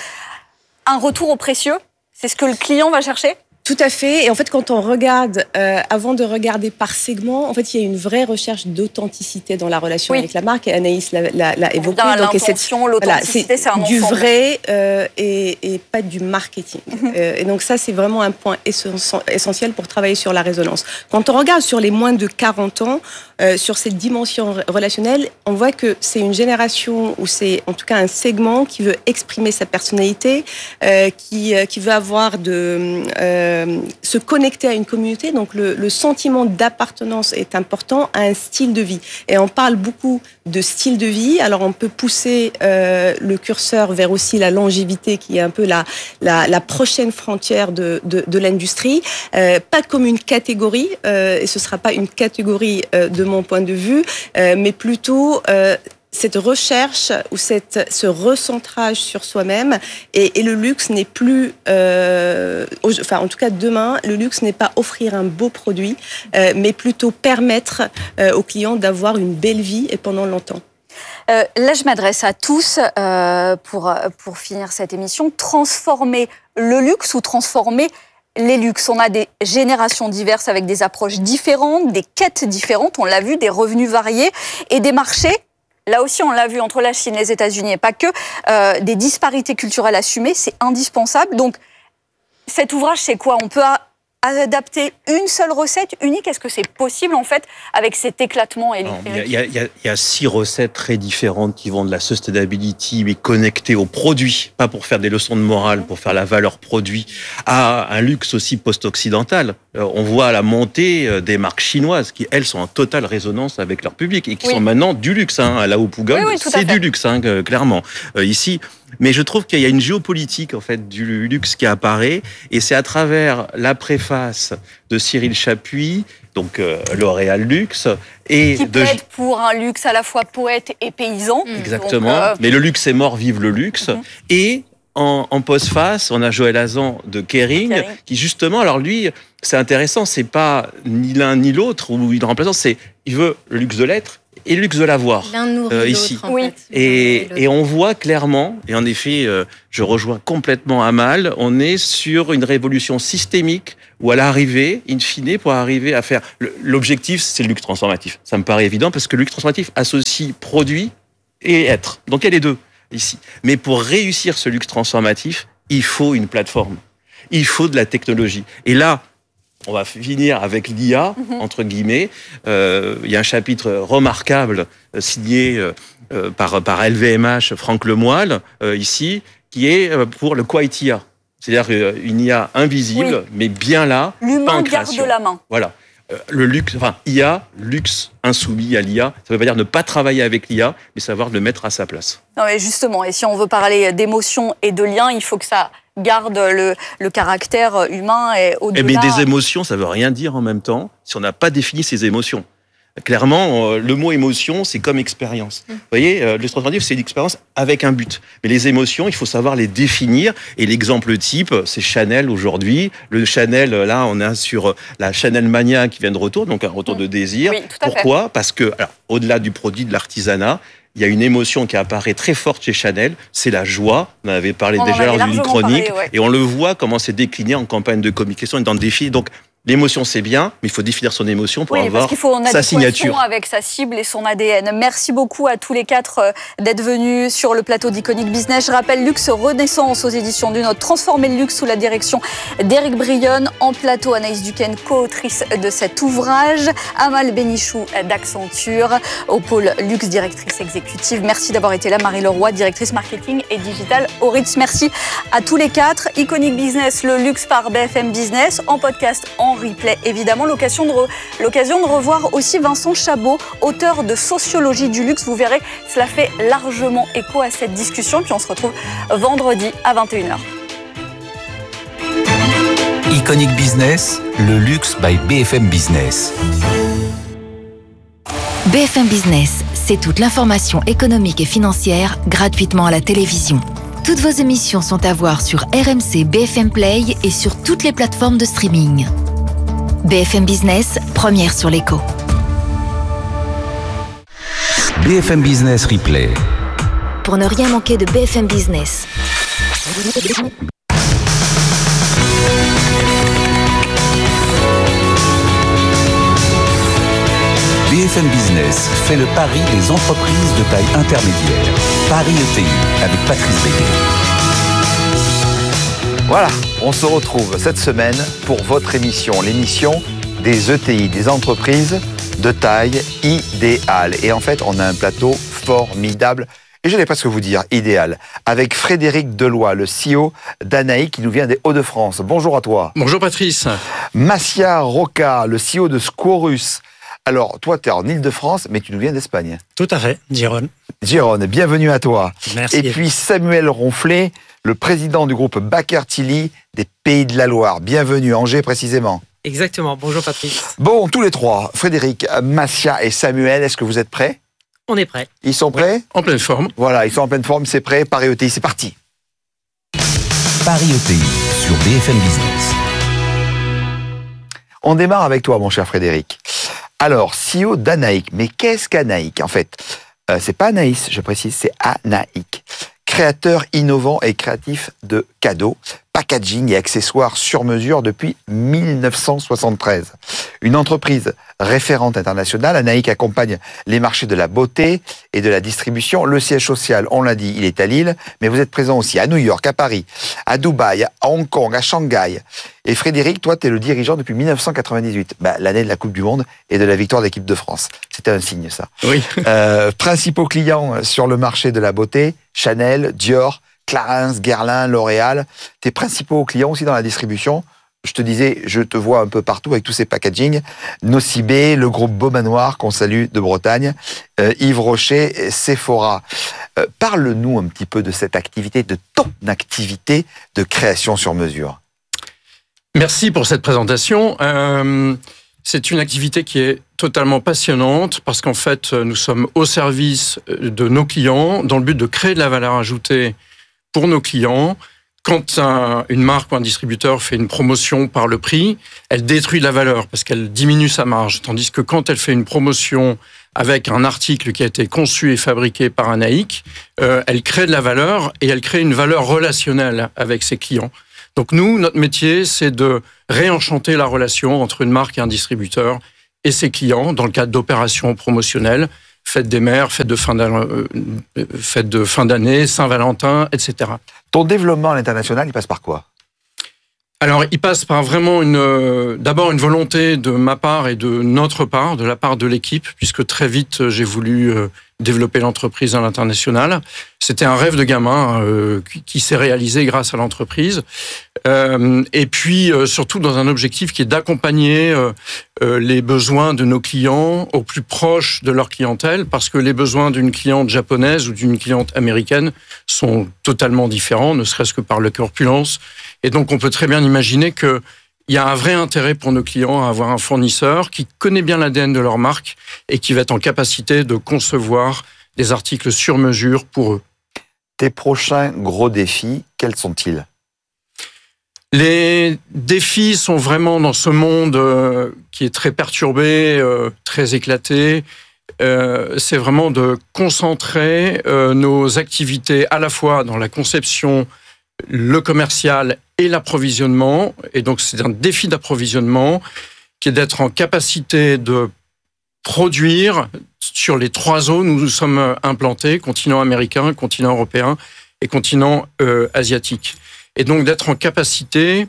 Un retour au précieux, c'est ce que le client va chercher ? Tout à fait. Et en fait, quand on regarde, euh, avant de regarder par segment, en fait, il y a une vraie recherche d'authenticité dans la relation oui. avec la marque. Et Anaïs l'a, l'a, l'a évoqué. Donc, l'intention, l'authenticité, voilà, c'est, c'est un du ensemble. vrai euh, et, et pas du marketing. Mm-hmm. Euh, et donc ça, c'est vraiment un point essentiel pour travailler sur la résonance. Quand on regarde sur les moins de quarante ans, euh, sur cette dimension relationnelle, on voit que c'est une génération ou c'est en tout cas un segment qui veut exprimer sa personnalité, euh, qui, euh, qui veut avoir de... Euh, se connecter à une communauté, donc le, le sentiment d'appartenance est important à un style de vie. Et on parle beaucoup de style de vie, alors on peut pousser euh, le curseur vers aussi la longévité qui est un peu la, la, la prochaine frontière de, de, de l'industrie, euh, pas comme une catégorie, euh, et ce ne sera pas une catégorie euh, de mon point de vue, euh, mais plutôt... Euh, cette recherche ou cette, ce recentrage sur soi-même et, et le luxe n'est plus, euh, enfin en tout cas demain, le luxe n'est pas offrir un beau produit, euh, mais plutôt permettre euh, aux clients d'avoir une belle vie et pendant longtemps. Euh, là, je m'adresse à tous euh, pour, pour finir cette émission. Transformer le luxe ou transformer les luxes. On a des générations diverses avec des approches différentes, des quêtes différentes, on l'a vu, des revenus variés et des marchés. Là aussi, on l'a vu entre la Chine et les États-Unis, et pas que, euh, des disparités culturelles assumées, c'est indispensable. Donc, cet ouvrage, c'est quoi ? On peut a- adapter une seule recette unique ? Est-ce que c'est possible, en fait, avec cet éclatement ? Il y, y, y, y a six recettes très différentes qui vont de la sustainability, mais connectées aux produits, pas pour faire des leçons de morale, pour faire la valeur produit, à un luxe aussi post-occidental. On voit la montée des marques chinoises qui, elles, sont en totale résonance avec leur public et qui oui. sont maintenant du luxe. Hein. Là où Pugong, oui, oui, c'est du luxe, hein, clairement. Euh, ici, mais je trouve qu'il y a une géopolitique en fait du luxe qui apparaît, et c'est à travers la préface de Cyril Chapuis, donc euh, L'Oréal Luxe, et qui de plaide pour un luxe à la fois poète et paysan. Exactement. Donc, euh... Mais le luxe est mort, vive le luxe. Mm-hmm. Et En, en postface, on a Joël Hazan de Kering, Kering, qui justement, alors lui, c'est intéressant, c'est pas ni l'un ni l'autre, ou il remplaçant, c'est, il veut le luxe de l'être et le luxe de l'avoir. L'un nourrit euh, l'autre, ici. en Oui. fait. Et, et on voit clairement, et en effet, euh, je rejoins complètement Amal, on est sur une révolution systémique où à l'arrivée, in fine, pour arriver à faire... L'objectif, c'est le luxe transformatif. Ça me paraît évident, parce que le luxe transformatif associe produit et être. Donc il y a les deux ici. Mais pour réussir ce luxe transformatif, il faut une plateforme. Il faut de la technologie. Et là, on va finir avec l'I A, mm-hmm. entre guillemets. Euh, il y a un chapitre remarquable euh, signé euh, par, par L V M H, Franck Lemoyle, euh, ici, qui est euh, pour le Quiet I A. C'est-à-dire une I A invisible, oui. mais bien là, l'humain pas en garde création. la main. Voilà. Le luxe, enfin, I A, luxe insoumis à l'I A, ça ne veut pas dire ne pas travailler avec l'I A, mais savoir le mettre à sa place. Non, mais justement, et si on veut parler d'émotions et de liens, il faut que ça garde le, le caractère humain et au-delà. Mais des émotions, ça ne veut rien dire en même temps si on n'a pas défini ces émotions. Clairement, le mot émotion, c'est comme expérience. Mmh. Vous voyez, le transformatif, c'est une expérience avec un but. Mais les émotions, il faut savoir les définir. Et l'exemple type, c'est Chanel aujourd'hui. Le Chanel, là, on est sur la Chanel Mania qui vient de retour, donc un retour mmh. de désir. Oui, tout à Pourquoi fait. Parce que, alors, au-delà du produit, de l'artisanat, il y a une émotion qui apparaît très forte chez Chanel, c'est la joie. On en avait parlé on déjà lors d'une chronique. Parlé, ouais. Et on le voit comment c'est décliné en campagne de communication et dans le défi. Donc, l'émotion, c'est bien, mais il faut définir son émotion pour oui, avoir parce qu'il faut en sa signature. avec sa cible et son A D N. Merci beaucoup à tous les quatre d'être venus sur le plateau d'Iconic Business. Je rappelle Luxe Renaissance aux éditions du Nôtre. Transformer le luxe sous la direction d'Éric Brionne. En plateau, Anaïs Duquesne, co-autrice de cet ouvrage. Amal Bénichou d'Accenture, au pôle Luxe, directrice exécutive. Merci d'avoir été là. Marie Leroy, directrice marketing et digital au Ritz. Merci à tous les quatre. Iconic Business, le luxe par B F M Business, en podcast, en replay, évidemment. L'occasion de, re... L'occasion de revoir aussi Vincent Chabot, auteur de Sociologie du luxe. Vous verrez, cela fait largement écho à cette discussion. Puis on se retrouve vendredi à vingt et une heures. Iconic Business, le luxe by B F M Business. B F M Business, c'est toute l'information économique et financière gratuitement à la télévision. Toutes vos émissions sont à voir sur R M C B F M Play et sur toutes les plateformes de streaming. B F M Business, première sur l'écho. B F M Business Replay. Pour ne rien manquer de B F M Business. B F M Business fait le pari des entreprises de taille intermédiaire. Paris E T I avec Patrice Béguet. Voilà, on se retrouve cette semaine pour votre émission, l'émission des E T I, des entreprises de taille idéale. Et en fait, on a un plateau formidable, et je n'ai pas ce que vous dire, idéal, avec Frédéric Deloy, le C E O d'Anaï, qui nous vient des Hauts-de-France. Bonjour à toi. Bonjour Patrice. Massia Roca, le C E O de Squarus. Alors, toi, tu es en Ile-de-France, mais tu nous viens d'Espagne. Tout à fait, Gérone. Gérone, bienvenue à toi. Merci. Et puis Samuel Ronflet, le président du groupe Baker Tilly des Pays de la Loire. Bienvenue, Angers précisément. Exactement, bonjour Patrice. Bon, tous les trois, Frédéric, Massia et Samuel, est-ce que vous êtes prêts? On est prêts. Ils sont prêts? En pleine forme. Voilà, ils sont en pleine forme, c'est prêt. Paris E T I, c'est parti. Paris E T I sur B F M Business. On démarre avec toi, mon cher Frédéric. Alors, C E O d'Anaïk. Mais qu'est-ce qu'Anaïk, en fait? euh, C'est pas Anaïs, je précise, c'est Anaïk. Créateur innovant et créatif de cadeaux, packaging et accessoires sur mesure depuis mille neuf cent soixante-treize. Une entreprise référente internationale, Anaïk accompagne les marchés de la beauté et de la distribution. Le siège social, on l'a dit, il est à Lille, mais vous êtes présent aussi à New York, à Paris, à Dubaï, à Hong Kong, à Shanghai. Et Frédéric, toi, tu es le dirigeant depuis mille neuf cent quatre-vingt-dix-huit, bah, l'année de la Coupe du Monde et de la victoire de l'équipe de France. C'était un signe, ça. Oui. Euh, principaux clients sur le marché de la beauté, Chanel, Dior, Clarins, Guerlain, L'Oréal. Tes principaux clients aussi dans la distribution, je te disais, je te vois un peu partout avec tous ces packaging. Nocibé, le groupe Beaumanoir, qu'on salue de Bretagne, euh, Yves Rocher, Sephora. Euh, parle-nous un petit peu de cette activité, de ton activité de création sur mesure. Merci pour cette présentation. Euh, c'est une activité qui est totalement passionnante parce qu'en fait, nous sommes au service de nos clients dans le but de créer de la valeur ajoutée pour nos clients, quand un, une marque ou un distributeur fait une promotion par le prix, elle détruit la valeur parce qu'elle diminue sa marge. Tandis que quand elle fait une promotion avec un article qui a été conçu et fabriqué par Anaïc, euh, elle crée de la valeur et elle crée une valeur relationnelle avec ses clients. Donc nous, notre métier, c'est de réenchanter la relation entre une marque et un distributeur et ses clients dans le cadre d'opérations promotionnelles, fête des mères, fête de fin d'année, euh, fête de fin d'année, Saint-Valentin, et cetera. Ton développement à l'international, il passe par quoi ? Alors, il passe par vraiment une, euh, d'abord une volonté de ma part et de notre part, de la part de l'équipe, puisque très vite j'ai voulu euh, développer l'entreprise à l'international. C'était un rêve de gamin euh, qui, qui s'est réalisé grâce à l'entreprise. Euh, et puis euh, surtout dans un objectif qui est d'accompagner euh, euh, les besoins de nos clients au plus proche de leur clientèle, parce que les besoins d'une cliente japonaise ou d'une cliente américaine sont totalement différents, ne serait-ce que par leur corpulence. Et donc, on peut très bien imaginer qu'il y a un vrai intérêt pour nos clients à avoir un fournisseur qui connaît bien l'A D N de leur marque et qui va être en capacité de concevoir des articles sur mesure pour eux. Tes prochains gros défis, quels sont-ils ? Les défis sont vraiment dans ce monde euh, qui est très perturbé, euh, très éclaté. Euh, c'est vraiment de concentrer euh, nos activités à la fois dans la conception, le commercial et l'approvisionnement. Et donc, c'est un défi d'approvisionnement qui est d'être en capacité de produire sur les trois zones où nous sommes implantés, continent américain, continent européen et continent euh, asiatique. Et donc, d'être en capacité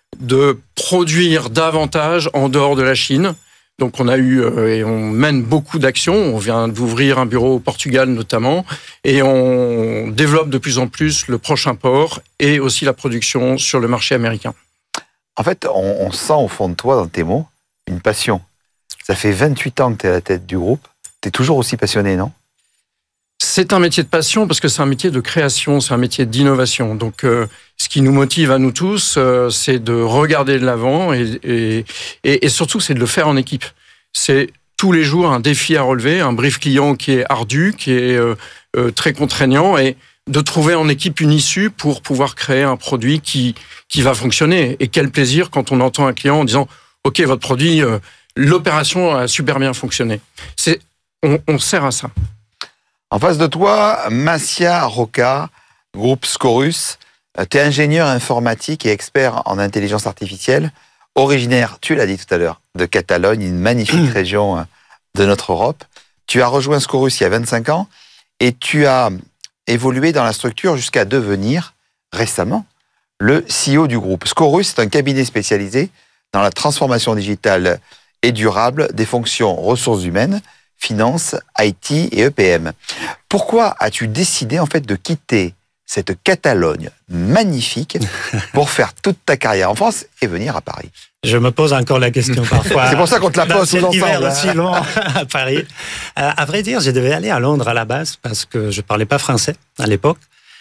de produire davantage en dehors de la Chine. Donc, on a eu euh, et on mène beaucoup d'actions. On vient d'ouvrir un bureau au Portugal notamment, et on développe de plus en plus le prochain port et aussi la production sur le marché américain. En fait, on, on sent au fond de toi, dans tes mots, une passion. Ça fait vingt-huit ans que tu es à la tête du groupe. Tu es toujours aussi passionné, non ? C'est un métier de passion parce que c'est un métier de création, c'est un métier d'innovation. Donc, euh, ce qui nous motive à nous tous, euh, c'est de regarder de l'avant et, et, et, et surtout, c'est de le faire en équipe. C'est tous les jours un défi à relever, un brief client qui est ardu, qui est euh, euh, très contraignant, et de trouver en équipe une issue pour pouvoir créer un produit qui, qui va fonctionner. Et quel plaisir quand on entend un client en disant « Ok, votre produit, euh, l'opération a super bien fonctionné ». C'est, on, on sert à ça. En face de toi, Massia Roca, groupe Scorus. Tu es ingénieur informatique et expert en intelligence artificielle, originaire, tu l'as dit tout à l'heure, de Catalogne, une magnifique région de notre Europe. Tu as rejoint Scorus il y a vingt-cinq ans et tu as évolué dans la structure jusqu'à devenir, récemment, le C E O du groupe. Scorus, c'est un cabinet spécialisé dans la transformation digitale et durable des fonctions ressources humaines, finance, I T et E P M. Pourquoi as-tu décidé en fait de quitter cette Catalogne magnifique pour faire toute ta carrière en France et venir à Paris? Je me pose encore la question parfois. C'est pour ça qu'on te la pose tous ensemble. Hiver aussi long à Paris. Euh, à vrai dire, je devais aller à Londres à la base parce que je parlais pas français à l'époque.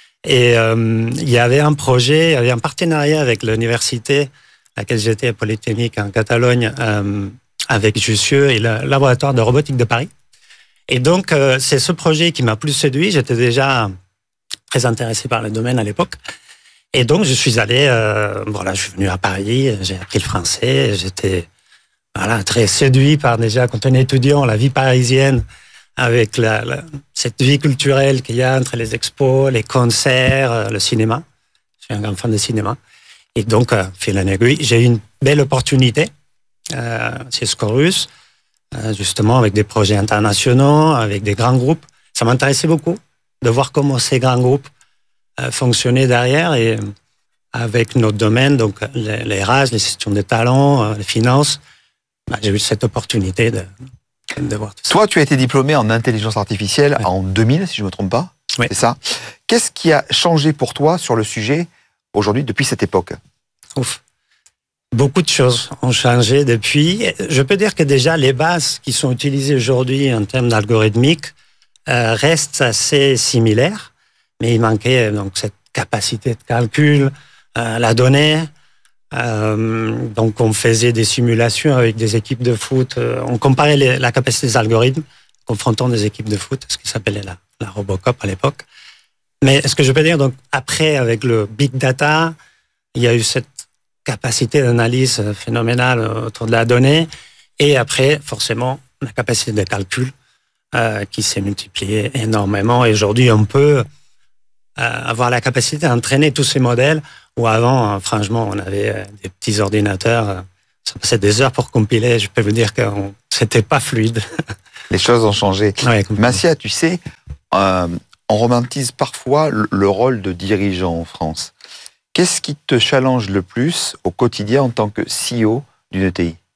Et euh, il y avait un projet, il y avait un partenariat avec l'université à laquelle j'étais, Polytechnique en Catalogne, euh, avec Jussieu et le laboratoire de robotique de Paris. Et donc, euh, c'est ce projet qui m'a plus séduit. J'étais déjà très intéressé par le domaine à l'époque. Et donc, je suis allé, euh, voilà, je suis venu à Paris, j'ai appris le français, j'étais voilà, très séduit par déjà, quand on est étudiant, la vie parisienne, avec la, la, cette vie culturelle qu'il y a entre les expos, les concerts, le cinéma. Je suis un grand fan de cinéma. Et donc, euh, fil en aiguille, j'ai eu une belle opportunité euh, chez Scorus, euh, justement avec des projets internationaux, avec des grands groupes. Ça m'intéressait beaucoup de voir comment ces grands groupes euh, fonctionnaient derrière et avec notre domaine, donc les, les R A S, les gestions de talents, euh, les finances. Bah, j'ai eu cette opportunité de, de voir tout ça. Toi, tu as été diplômé en intelligence artificielle ouais. en deux mille, si je ne me trompe pas. Oui. C'est ça. Qu'est-ce qui a changé pour toi sur le sujet aujourd'hui, depuis cette époque? Ouf. Beaucoup de choses ont changé depuis. Je peux dire que déjà, les bases qui sont utilisées aujourd'hui en termes d'algorithmique euh, restent assez similaires, mais il manquait donc cette capacité de calcul, euh, la donnée. Euh, donc, on faisait des simulations avec des équipes de foot. Euh, on comparait les, la capacité des algorithmes, confrontant des équipes de foot, ce qui s'appelait la, la Robocop à l'époque. Mais ce que je peux dire, donc après, avec le big data, il y a eu cette capacité d'analyse phénoménale autour de la donnée, et après, forcément, la capacité de calcul euh, qui s'est multipliée énormément. Et aujourd'hui, on peut euh, avoir la capacité d'entraîner tous ces modèles, où avant, franchement, on avait des petits ordinateurs, ça passait des heures pour compiler. Je peux vous dire que on, c'était pas fluide. Les choses ont changé. Ouais, Massia, tu sais, euh, on romantise parfois le, le rôle de dirigeant en France. Qu'est-ce qui te challenge le plus au quotidien en tant que C E O d'une E T I?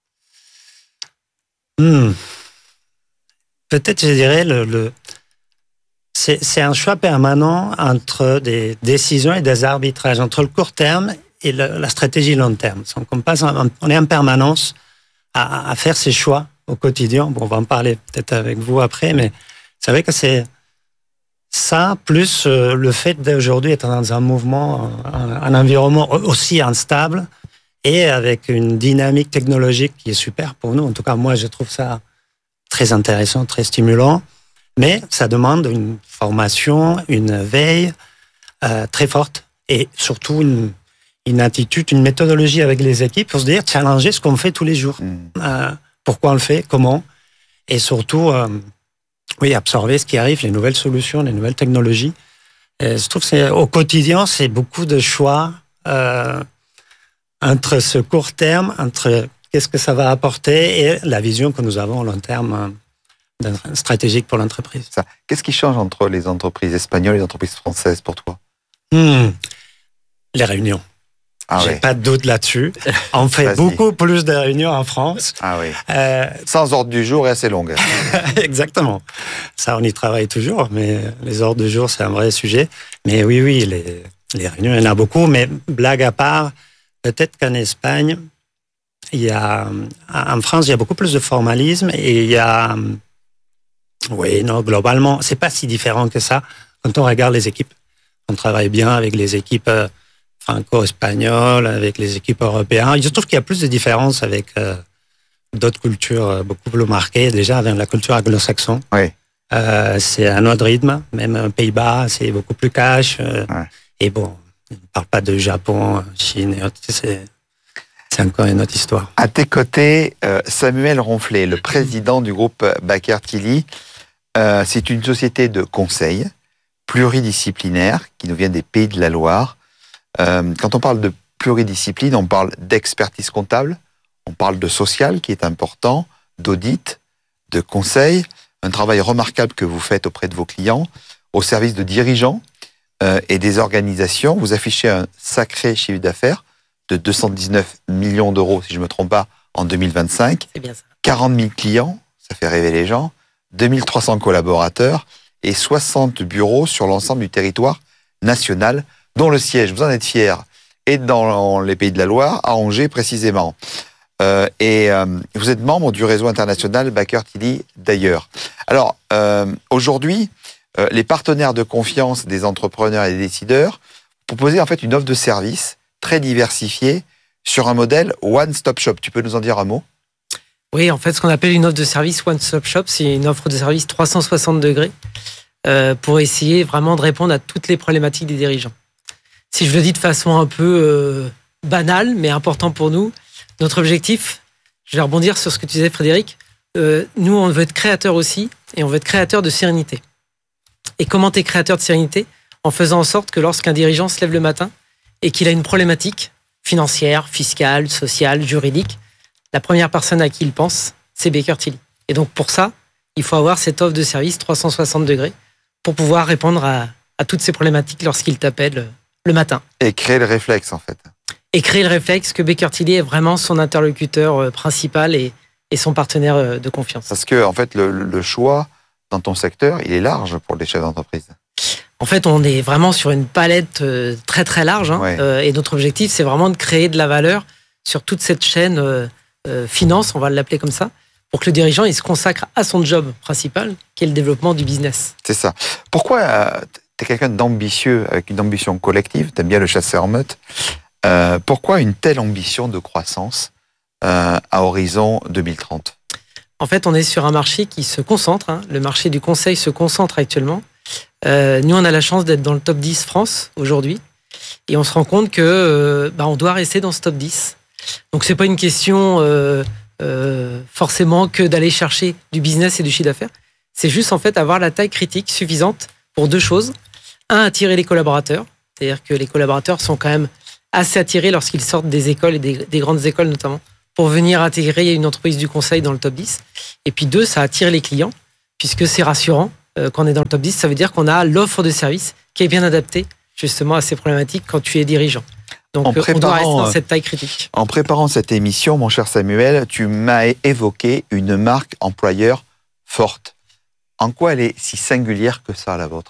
hmm. Peut-être, je dirais, le, le... C'est, c'est un choix permanent entre des décisions et des arbitrages, entre le court terme et le, la stratégie long terme. Donc on, passe en, on est en permanence à, à faire ces choix au quotidien. Bon, on va en parler peut-être avec vous après, mais c'est vrai que c'est ça, plus euh, le fait d'aujourd'hui être dans un mouvement, un, un environnement aussi instable et avec une dynamique technologique qui est super pour nous. En tout cas, moi, je trouve ça très intéressant, très stimulant, mais ça demande une formation, une veille euh, très forte et surtout une, une attitude, une méthodologie avec les équipes pour se dire, challenger ce qu'on fait tous les jours. Mmh. Euh, pourquoi on le fait, comment, et surtout, euh, oui, absorber ce qui arrive, les nouvelles solutions, les nouvelles technologies. Et je trouve que c'est, au quotidien, c'est beaucoup de choix euh, entre ce court terme, entre qu'est-ce que ça va apporter et la vision que nous avons à long terme euh, stratégique pour l'entreprise. Ça. Qu'est-ce qui change entre les entreprises espagnoles et les entreprises françaises pour toi? hmm. Les réunions. Ah J'ai oui. pas de doute là-dessus. On fait Vas-y. beaucoup plus de réunions en France. Ah oui. Euh, Sans ordre du jour et assez longue. Exactement. Ça, on y travaille toujours, mais les ordres du jour, c'est un vrai sujet. Mais oui, oui, les, les réunions, il y en a beaucoup. Mais blague à part, peut-être qu'en Espagne, il y a, en France, il y a beaucoup plus de formalisme et il y a, oui, non, globalement, c'est pas si différent que ça. Quand on regarde les équipes, on travaille bien avec les équipes franco-espagnoles, avec les équipes européennes. Je trouve qu'il y a plus de différences avec euh, d'autres cultures beaucoup plus marquées, déjà avec la culture anglo-saxonne. Oui. Euh, c'est un autre rythme, même aux Pays-Bas, c'est beaucoup plus cash. Euh, ouais. Et bon, on ne parle pas de Japon, Chine et autres, c'est, c'est encore une autre histoire. À tes côtés, euh, Samuel Ronflet, le président du groupe Baker Tilly. Euh, c'est une société de conseil pluridisciplinaire qui nous vient des Pays de la Loire. Euh, quand on parle de pluridiscipline, on parle d'expertise comptable, on parle de social qui est important, d'audit, de conseil, un travail remarquable que vous faites auprès de vos clients, au service de dirigeants euh, et des organisations. Vous affichez un sacré chiffre d'affaires de deux cent dix-neuf millions d'euros, si je ne me trompe pas, en deux mille vingt-cinq. C'est bien ça. quarante mille clients, ça fait rêver les gens, deux mille trois cents collaborateurs et soixante bureaux sur l'ensemble du territoire national, dont le siège, vous en êtes fiers, est dans les Pays de la Loire, à Angers précisément. Euh, et euh, vous êtes membre du réseau international Baker Tilly d'ailleurs. Alors, euh, aujourd'hui, euh, les partenaires de confiance des entrepreneurs et des décideurs proposent en fait une offre de service très diversifiée sur un modèle one-stop shop. Tu peux nous en dire un mot ? Oui, en fait, ce qu'on appelle une offre de service one-stop shop, c'est une offre de service trois cent soixante degrés euh, pour essayer vraiment de répondre à toutes les problématiques des dirigeants. Si je le dis de façon un peu euh, banale, mais important pour nous, notre objectif, je vais rebondir sur ce que tu disais, Frédéric, euh, nous, on veut être créateur aussi, et on veut être créateur de sérénité. Et comment tu es créateur de sérénité ? En faisant en sorte que lorsqu'un dirigeant se lève le matin et qu'il a une problématique financière, fiscale, sociale, juridique, la première personne à qui il pense, c'est Baker Tilly. Et donc pour ça, il faut avoir cette offre de service trois cent soixante degrés pour pouvoir répondre à, à toutes ces problématiques lorsqu'il t'appelle le matin. Et créer le réflexe, en fait. Et créer le réflexe que Baker Tilly est vraiment son interlocuteur principal et, et son partenaire de confiance. Parce que, en fait, le, le choix dans ton secteur, il est large pour les chefs d'entreprise. En fait, on est vraiment sur une palette très très large. Hein, ouais. euh, et notre objectif, c'est vraiment de créer de la valeur sur toute cette chaîne euh, euh, finance, on va l'appeler comme ça, pour que le dirigeant il se consacre à son job principal, qui est le développement du business. C'est ça. Pourquoi euh, tu es quelqu'un d'ambitieux, avec une ambition collective, tu aimes bien le chasseur meute, euh, pourquoi une telle ambition de croissance euh, à horizon deux mille trente ? En fait, on est sur un marché qui se concentre, hein, le marché du conseil se concentre actuellement Euh, nous, on a la chance d'être dans le top dix France aujourd'hui. Et on se rend compte que euh, bah, on doit rester dans ce top dix. Donc, c'est pas une question euh, euh, forcément que d'aller chercher du business et du chiffre d'affaires. C'est juste, en fait, avoir la taille critique suffisante pour deux choses. Un, attirer les collaborateurs. C'est-à-dire que les collaborateurs sont quand même assez attirés lorsqu'ils sortent des écoles et des, des grandes écoles notamment pour venir intégrer une entreprise du conseil dans le top dix. Et puis deux, ça attire les clients puisque c'est rassurant euh, quand on est dans le top dix. Ça veut dire qu'on a l'offre de service qui est bien adaptée justement à ces problématiques quand tu es dirigeant. Donc en on doit rester dans cette taille critique. En préparant cette émission, mon cher Samuel, tu m'as évoqué une marque employeur forte. En quoi elle est si singulière que ça, la vôtre ?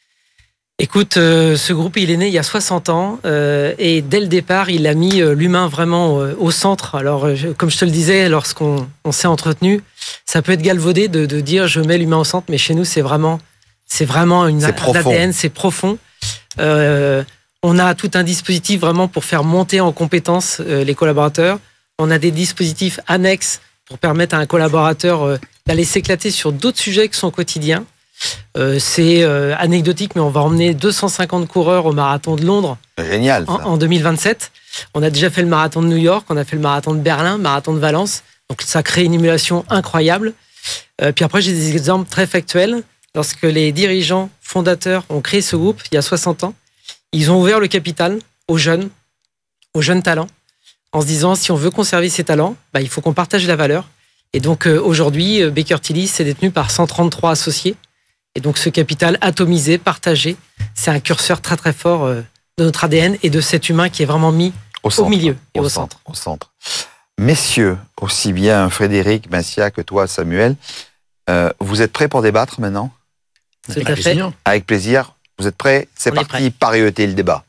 Écoute, euh, ce groupe, il est né il y a soixante ans euh, et dès le départ, il a mis euh, l'humain vraiment euh, au centre. Alors, euh, je, comme je te le disais, lorsqu'on on s'est entretenu, ça peut être galvaudé de, de dire je mets l'humain au centre, mais chez nous, c'est vraiment, c'est vraiment une c'est un A D N, c'est profond. Euh, on a tout un dispositif vraiment pour faire monter en compétences euh, les collaborateurs. On a des dispositifs annexes pour permettre à un collaborateur euh, d'aller s'éclater sur d'autres sujets que son quotidien. Euh, c'est euh, anecdotique, mais on va emmener deux cent cinquante coureurs au marathon de Londres. Génial, ça. En, en deux mille vingt-sept. On a déjà fait le marathon de New York, on a fait le marathon de Berlin, le marathon de Valence. Donc ça crée une émulation incroyable. Euh, puis après, j'ai des exemples très factuels. Lorsque les dirigeants fondateurs ont créé ce groupe il y a soixante ans, ils ont ouvert le capital aux jeunes, aux jeunes talents, en se disant si on veut conserver ces talents, bah, il faut qu'on partage la valeur. Et donc euh, aujourd'hui, euh, Baker Tilly c'est détenu par cent trente-trois associés. Et donc ce capital atomisé, partagé, c'est un curseur très très fort euh, de notre A D N et de cet humain qui est vraiment mis au, centre, au milieu et au, au centre. centre. Au centre. Messieurs, aussi bien Frédéric, Massia que toi, Samuel, euh, vous êtes prêts pour débattre maintenant ? Tout à fait. Avec plaisir. Vous êtes prêts ? C'est On parti, Paris E T I, le débat.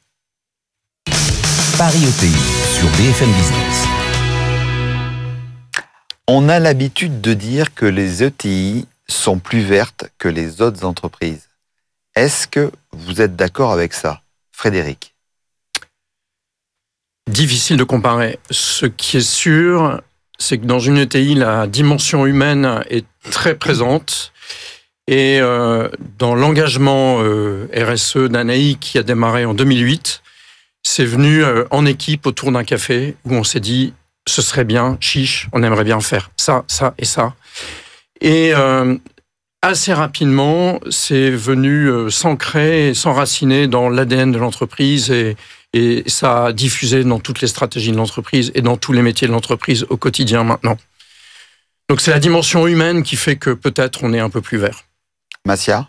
Paris E T I sur B F M Business. On a l'habitude de dire que les E T I sont plus vertes que les autres entreprises. Est-ce que vous êtes d'accord avec ça, Frédéric ? Difficile de comparer. Ce qui est sûr, c'est que dans une E T I, la dimension humaine est très présente. Et euh, dans l'engagement euh, R S E d'Anaï qui a démarré en deux mille huit, c'est venu euh, en équipe autour d'un café où on s'est dit ce serait bien, chiche, on aimerait bien faire ça, ça et ça. Et euh, assez rapidement, c'est venu euh, s'ancrer et s'enraciner dans l'A D N de l'entreprise et, et ça a diffusé dans toutes les stratégies de l'entreprise et dans tous les métiers de l'entreprise au quotidien maintenant. Donc c'est la dimension humaine qui fait que peut-être on est un peu plus vert. Massia ?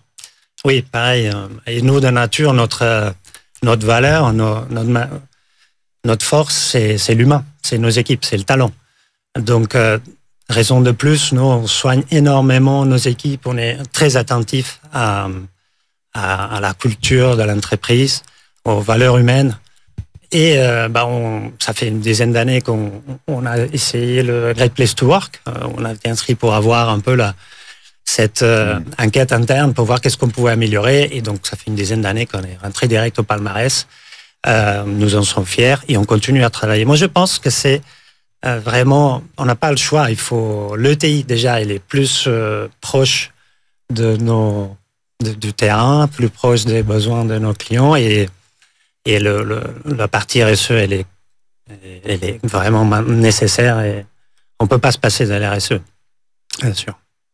Oui, pareil. Et nous, de nature, notre, notre valeur, nos, notre, notre force, c'est, c'est l'humain, c'est nos équipes, c'est le talent. Donc, euh, raison de plus, nous, on soigne énormément nos équipes, on est très attentifs à, à, à la culture de l'entreprise, aux valeurs humaines. Et euh, bah on, ça fait une dizaine d'années qu'on on a essayé le Great Place to Work. Euh, on a été inscrit pour avoir un peu la, cette euh, mmh. enquête interne pour voir qu'est-ce qu'on pouvait améliorer. Et donc, ça fait une dizaine d'années qu'on est rentré direct au palmarès. Euh, nous en sommes fiers et on continue à travailler. Moi, je pense que c'est euh, vraiment... On n'a pas le choix. Il faut... L'E T I, déjà, il est plus euh, proche de nos, de, du terrain, plus proche des besoins de nos clients. Et, et le, le, la partie R S E, elle est, elle est vraiment nécessaire. Et on ne peut pas se passer de la R S E, bien sûr.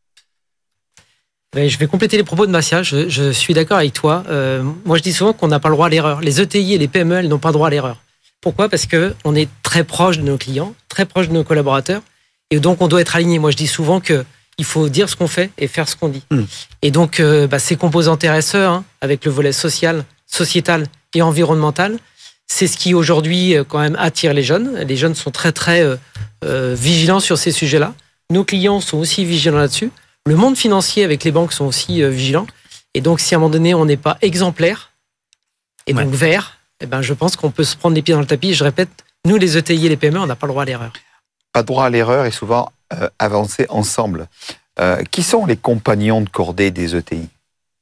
Je vais compléter les propos de Massia. Je, je suis d'accord avec toi. Euh, moi, je dis souvent qu'on n'a pas le droit à l'erreur. Les E T I et les P M E, elles n'ont pas le droit à l'erreur. Pourquoi ? Parce qu'on est très proche de nos clients, très proche de nos collaborateurs, et donc on doit être aligné. Moi, je dis souvent qu'il faut dire ce qu'on fait et faire ce qu'on dit. Mmh. Et donc, euh, bah, ces composantes R S E, hein, avec le volet social, sociétal et environnemental, c'est ce qui aujourd'hui quand même attire les jeunes. Les jeunes sont très très euh, euh, vigilants sur ces sujets-là. Nos clients sont aussi vigilants là-dessus. Le monde financier avec les banques sont aussi euh, vigilants. Et donc, si à un moment donné, on n'est pas exemplaire, et donc ouais. vert, eh ben, je pense qu'on peut se prendre les pieds dans le tapis. Et je répète, nous, les E T I et les P M E, on n'a pas le droit à l'erreur. Pas de droit à l'erreur et souvent euh, avancer ensemble. Euh, qui sont les compagnons de cordée des E T I ?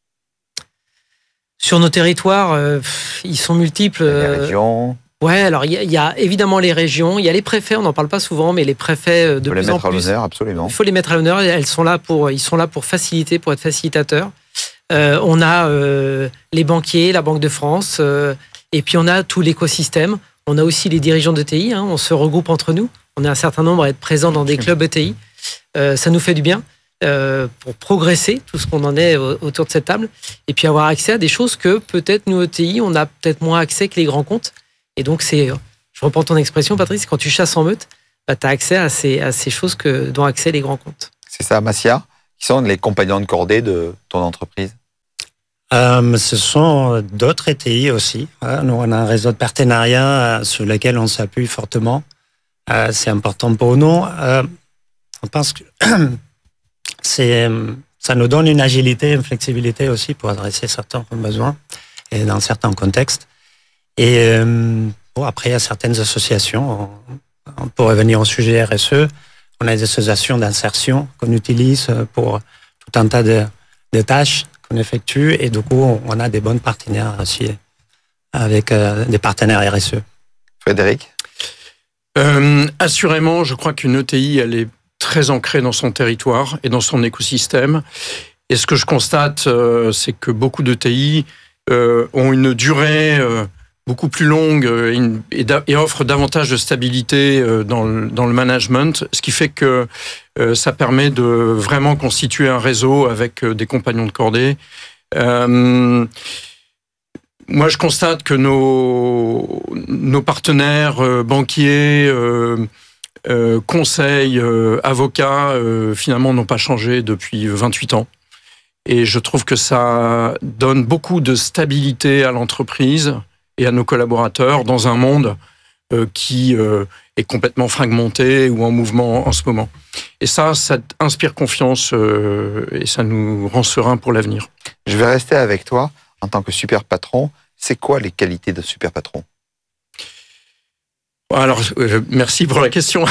Sur nos territoires, euh, ils sont multiples. Les régions. Ouais, alors il y, y a évidemment les régions, il y a les préfets, on n'en parle pas souvent, mais les préfets de plus en plus. Il faut les mettre à l'honneur, absolument. Il faut les mettre à l'honneur. Elles sont là pour, ils sont là pour faciliter, pour être facilitateurs. Euh, on a euh, les banquiers, la Banque de France, euh, et puis on a tout l'écosystème. On a aussi les dirigeants d'E T I, hein, on se regroupe entre nous. On est un certain nombre à être présents dans des clubs E T I. Euh, ça nous fait du bien euh, pour progresser, tout ce qu'on en est autour de cette table, et puis avoir accès à des choses que peut-être nous, E T I, on a peut-être moins accès que les grands comptes. Et donc, c'est, je reprends ton expression, Patrice, quand tu chasses en meute, bah, tu as accès à ces, à ces choses que, dont ont accès les grands comptes. C'est ça, Massia? Qui sont les compagnons de cordée de ton entreprise? Euh, ce sont d'autres E T I aussi. Nous, on a un réseau de partenariats sur lequel on s'appuie fortement. Euh, c'est important pour nous. Euh, on pense que c'est, ça nous donne une agilité, une flexibilité aussi pour adresser certains besoins et dans certains contextes. Et euh, bon, après, il y a certaines associations. On, on pourrait venir au sujet R S E. On a des associations d'insertion qu'on utilise pour tout un tas de, de tâches qu'on effectue. Et du coup, on a des bons partenaires aussi avec euh, des partenaires R S E. Frédéric? euh, Assurément, je crois qu'une E T I, elle est très ancrée dans son territoire et dans son écosystème. Et ce que je constate, euh, c'est que beaucoup d'E T I euh, ont une durée euh, beaucoup plus longue et, une, et, da, et offrent davantage de stabilité euh, dans, le, dans le management, ce qui fait que euh, ça permet de vraiment constituer un réseau avec euh, des compagnons de cordée. Euh, moi, je constate que nos, nos partenaires euh, banquiers, euh, euh, conseils, euh, avocats, euh, finalement, n'ont pas changé depuis vingt-huit ans. Et je trouve que ça donne beaucoup de stabilité à l'entreprise et à nos collaborateurs dans un monde euh, qui euh, est complètement fragmenté ou en mouvement en ce moment. Et ça, ça inspire confiance euh, et ça nous rend sereins pour l'avenir. Je vais rester avec toi en tant que super patron. C'est quoi les qualités d'un super patron? Alors, euh, merci pour la question.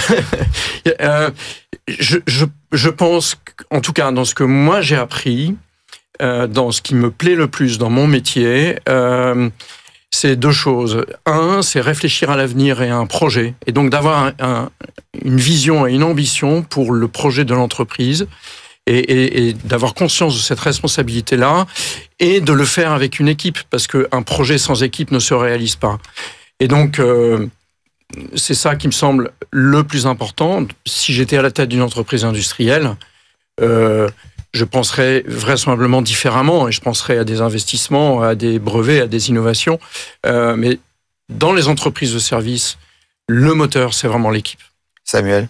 euh, je, je, je pense, en tout cas, dans ce que moi j'ai appris, euh, dans ce qui me plaît le plus dans mon métier, euh, c'est deux choses. Un, c'est réfléchir à l'avenir et à un projet, et donc d'avoir un, un, une vision et une ambition pour le projet de l'entreprise, et, et, et d'avoir conscience de cette responsabilité-là, et de le faire avec une équipe, parce qu'un projet sans équipe ne se réalise pas. Et donc, euh, c'est ça qui me semble le plus important. Si j'étais à la tête d'une entreprise industrielle, euh, je penserais vraisemblablement différemment et je penserais à des investissements, à des brevets, à des innovations. Euh, mais dans les entreprises de services, le moteur, c'est vraiment l'équipe. Samuel?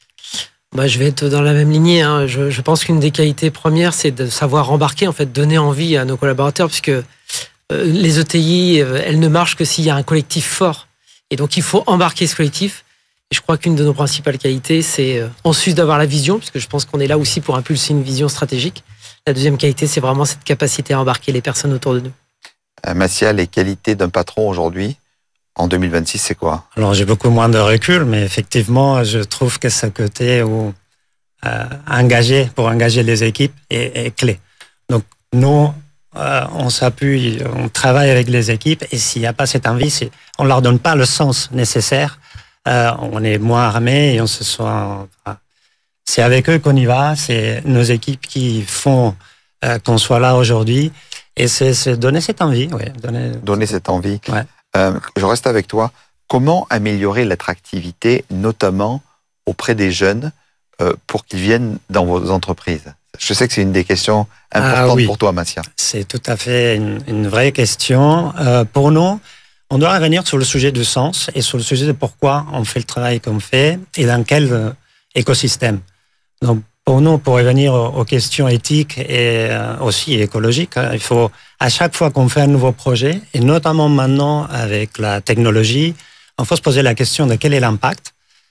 Bah, je vais être dans la même lignée. Hein. Je, je pense qu'une des qualités premières, c'est de savoir embarquer, en fait, donner envie à nos collaborateurs, puisque euh, les E T I, euh, elles ne marchent que s'il y a un collectif fort. Et donc, il faut embarquer ce collectif. Et je crois qu'une de nos principales qualités, c'est euh, ensuite d'avoir la vision, puisque je pense qu'on est là aussi pour impulser une vision stratégique. La deuxième qualité, c'est vraiment cette capacité à embarquer les personnes autour de nous. Euh, Massia, les qualités d'un patron aujourd'hui, en deux mille vingt-six, c'est quoi? Alors, j'ai beaucoup moins de recul, mais effectivement, je trouve que ce côté où euh, engager, pour engager les équipes est, est clé. Donc, nous, euh, on s'appuie, on travaille avec les équipes, et s'il n'y a pas cette envie, c'est, on ne leur donne pas le sens nécessaire. Euh, on est moins armés et on se sent... Enfin, c'est avec eux qu'on y va, c'est nos équipes qui font euh, qu'on soit là aujourd'hui. Et c'est, c'est donner cette envie. Ouais, donner... donner cette envie. Ouais. Euh, je reste avec toi. Comment améliorer l'attractivité, notamment auprès des jeunes, euh, pour qu'ils viennent dans vos entreprises? Je sais que c'est une des questions importantes ah, oui. pour toi, Massia. C'est tout à fait une, une vraie question. Euh, pour nous, on doit revenir sur le sujet du sens et sur le sujet de pourquoi on fait le travail qu'on fait et dans quel euh, écosystème. Donc, pour nous, pour revenir aux, aux questions éthiques et euh, aussi écologiques, hein, il faut, à chaque fois qu'on fait un nouveau projet, et notamment maintenant avec la technologie, il faut se poser la question de quel est l'impact.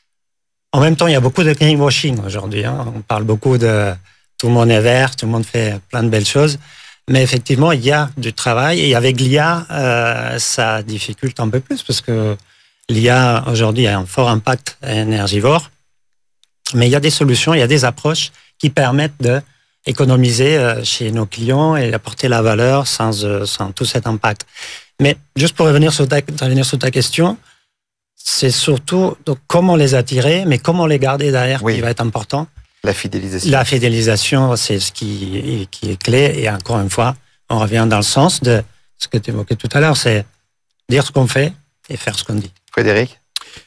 En même temps, il y a beaucoup de greenwashing aujourd'hui. Hein. On parle beaucoup de tout le monde est vert, tout le monde fait plein de belles choses. Mais effectivement, il y a du travail et avec l'I A, euh, ça difficulte un peu plus parce que l'I A, aujourd'hui, a un fort impact énergivore. Mais il y a des solutions, il y a des approches qui permettent d'économiser euh, chez nos clients et apporter la valeur sans, euh, sans tout cet impact. Mais juste pour revenir sur ta, revenir sur ta question, c'est surtout donc, comment les attirer, mais comment les garder derrière oui. qui va être important. La fidélisation. La fidélisation, c'est ce qui, qui est clé. Et encore une fois, on revient dans le sens de ce que tu évoquais tout à l'heure, c'est dire ce qu'on fait et faire ce qu'on dit. Frédéric ?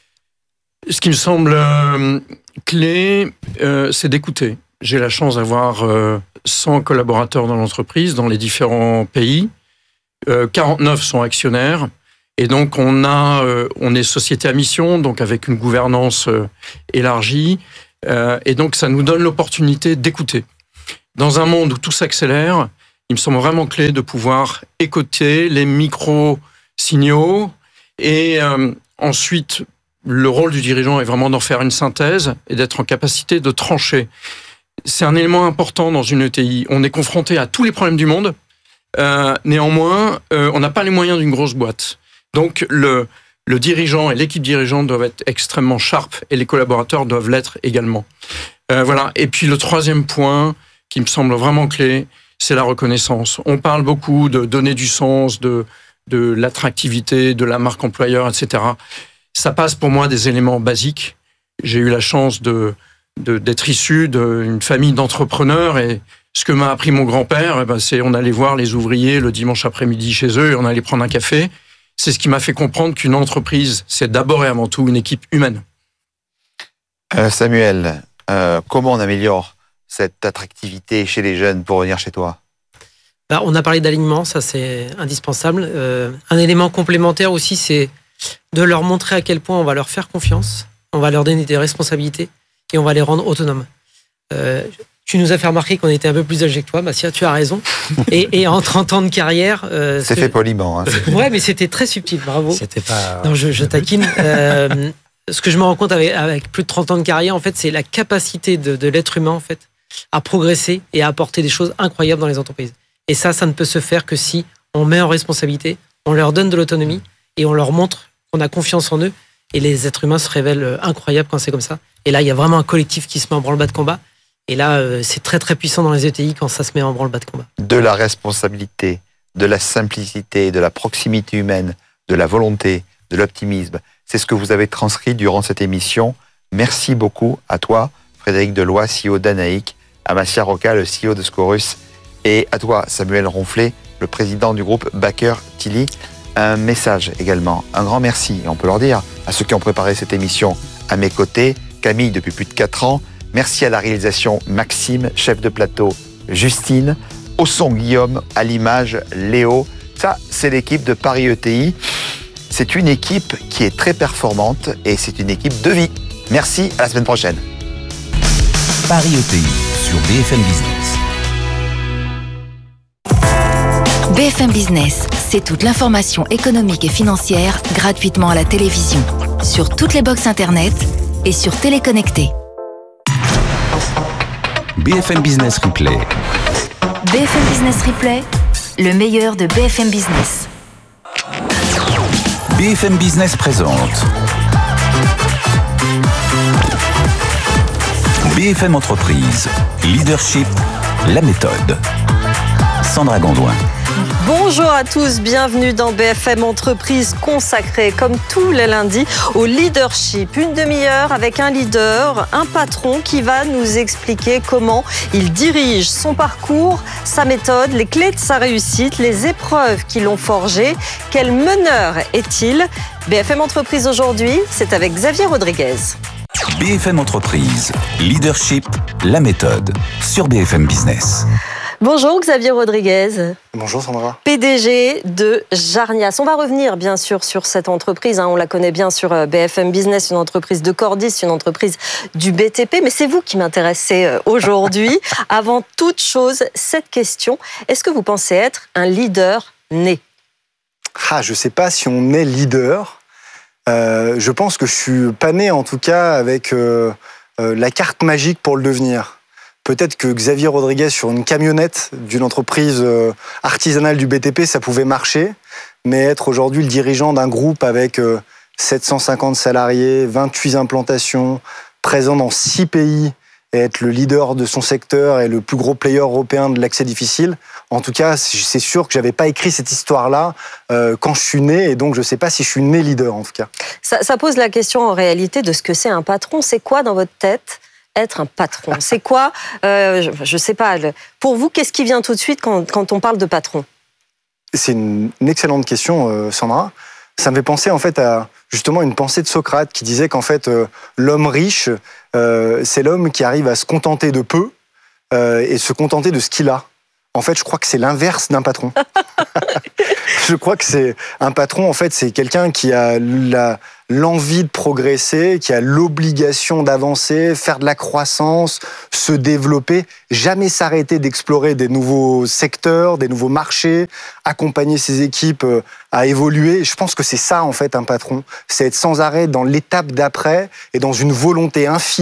Ce qui me semble euh, clé, euh, c'est d'écouter. J'ai la chance d'avoir euh, cent collaborateurs dans l'entreprise, dans les différents pays. Euh, quarante-neuf sont actionnaires. Et donc, on, a, euh, on est société à mission, donc avec une gouvernance euh, élargie. Euh, et donc, ça nous donne l'opportunité d'écouter. Dans un monde où tout s'accélère, il me semble vraiment clé de pouvoir écouter les micro-signaux. Et euh, ensuite, le rôle du dirigeant est vraiment d'en faire une synthèse et d'être en capacité de trancher. C'est un élément important dans une E T I. On est confronté à tous les problèmes du monde. Euh, néanmoins, euh, on n'a pas les moyens d'une grosse boîte. Donc, le, le dirigeant et l'équipe dirigeante doivent être extrêmement sharp et les collaborateurs doivent l'être également. Euh, voilà. Et puis, le troisième point qui me semble vraiment clé, c'est la reconnaissance. On parle beaucoup de donner du sens, de, de l'attractivité, de la marque employeur, et cetera. Ça passe pour moi des éléments basiques. J'ai eu la chance de, de, d'être issu d'une famille d'entrepreneurs et ce que m'a appris mon grand-père, eh ben, c'est on allait voir les ouvriers le dimanche après-midi chez eux et on allait prendre un café. C'est ce qui m'a fait comprendre qu'une entreprise, c'est d'abord et avant tout une équipe humaine. Euh, Samuel, euh, comment on améliore cette attractivité chez les jeunes pour venir chez toi ? Bah, on a parlé d'alignement, ça c'est indispensable. Euh, un élément complémentaire aussi, c'est de leur montrer à quel point on va leur faire confiance, on va leur donner des responsabilités et on va les rendre autonomes. Euh, tu nous as fait remarquer qu'on était un peu plus âgés que toi, Massia, tu as raison. Et, et en trente ans de carrière... Euh, c'est que... fait poliment. Hein, c'est... Ouais, mais c'était très subtil, bravo. C'était pas... Non, je, je taquine. Euh, ce que je me rends compte avec, avec plus de trente ans de carrière, en fait, c'est la capacité de, de l'être humain, en fait, à progresser et à apporter des choses incroyables dans les entreprises. Et ça, ça ne peut se faire que si on met en responsabilité, on leur donne de l'autonomie et on leur montre qu'on a confiance en eux. Et les êtres humains se révèlent incroyables quand c'est comme ça. Et là, il y a vraiment un collectif qui se met en branle-bas de combat. Et là, c'est très très puissant dans les E T I quand ça se met en branle-bas de combat. De la responsabilité, de la simplicité, de la proximité humaine, de la volonté, de l'optimisme. C'est ce que vous avez transcrit durant cette émission. Merci beaucoup à toi, Frédéric Deloy, C E O d'Anaïc, à Massia Rocca, le C E O de Scorus, et à toi, Samuel Ronflet, le président du groupe Baker Tilly. Un message également, un grand merci, on peut leur dire, à ceux qui ont préparé cette émission à mes côtés, Camille depuis plus de quatre ans, merci à la réalisation Maxime, chef de plateau Justine, au son Guillaume, à l'image Léo. Ça, c'est l'équipe de Paris E T I. C'est une équipe qui est très performante et c'est une équipe de vie. Merci, à la semaine prochaine. Paris E T I sur B F M Business. B F M Business, c'est toute l'information économique et financière gratuitement à la télévision, sur toutes les box internet et sur Téléconnecté. B F M Business Replay. B F M Business Replay, le meilleur de B F M Business. B F M Business présente B F M Entreprise, Leadership, la méthode. Sandra Gondouin. Bonjour à tous, bienvenue dans B F M Entreprise consacrée comme tous les lundis au leadership. Une demi-heure avec un leader, un patron qui va nous expliquer comment il dirige son parcours, sa méthode, les clés de sa réussite, les épreuves qui l'ont forgé. Quel meneur est-il ? B F M Entreprise aujourd'hui, c'est avec Xavier Rodriguez. B F M Entreprise, Leadership, la méthode, sur B F M Business. Bonjour Xavier Rodriguez. Bonjour Sandra. P D G de Jarnias. On va revenir bien sûr sur cette entreprise. Hein. On la connaît bien sur B F M Business, une entreprise de Cordis, une entreprise du B T P. Mais c'est vous qui m'intéressez aujourd'hui. Avant toute chose, cette question. Est-ce que vous pensez être un leader né ? Ah, je ne sais pas si on est leader. Euh, je pense que je suis pas né en tout cas avec euh, euh, la carte magique pour le devenir. Peut-être que Xavier Rodriguez sur une camionnette d'une entreprise artisanale du B T P, ça pouvait marcher. Mais être aujourd'hui le dirigeant d'un groupe avec sept cent cinquante salariés, vingt-huit implantations, présent dans six pays, et être le leader de son secteur et le plus gros player européen de l'accès difficile, en tout cas, c'est sûr que je n'avais pas écrit cette histoire-là euh, quand je suis né, et donc je ne sais pas si je suis né leader, en tout cas. Ça, ça pose la question en réalité de ce que c'est un patron. C'est quoi dans votre tête être un patron? C'est quoi, euh, je ne sais pas, pour vous, qu'est-ce qui vient tout de suite quand, quand on parle de patron? C'est une, une excellente question, euh, Sandra. Ça me fait penser en fait à justement une pensée de Socrate qui disait qu'en fait euh, l'homme riche, euh, c'est l'homme qui arrive à se contenter de peu euh, et se contenter de ce qu'il a. En fait, je crois que c'est l'inverse d'un patron. Je crois que c'est un patron, en fait, c'est quelqu'un qui a la, l'envie de progresser, qui a l'obligation d'avancer, faire de la croissance, se développer, jamais s'arrêter d'explorer des nouveaux secteurs, des nouveaux marchés, accompagner ses équipes à évoluer. Je pense que c'est ça, en fait, un patron. C'est être sans arrêt dans l'étape d'après et dans une volonté infinie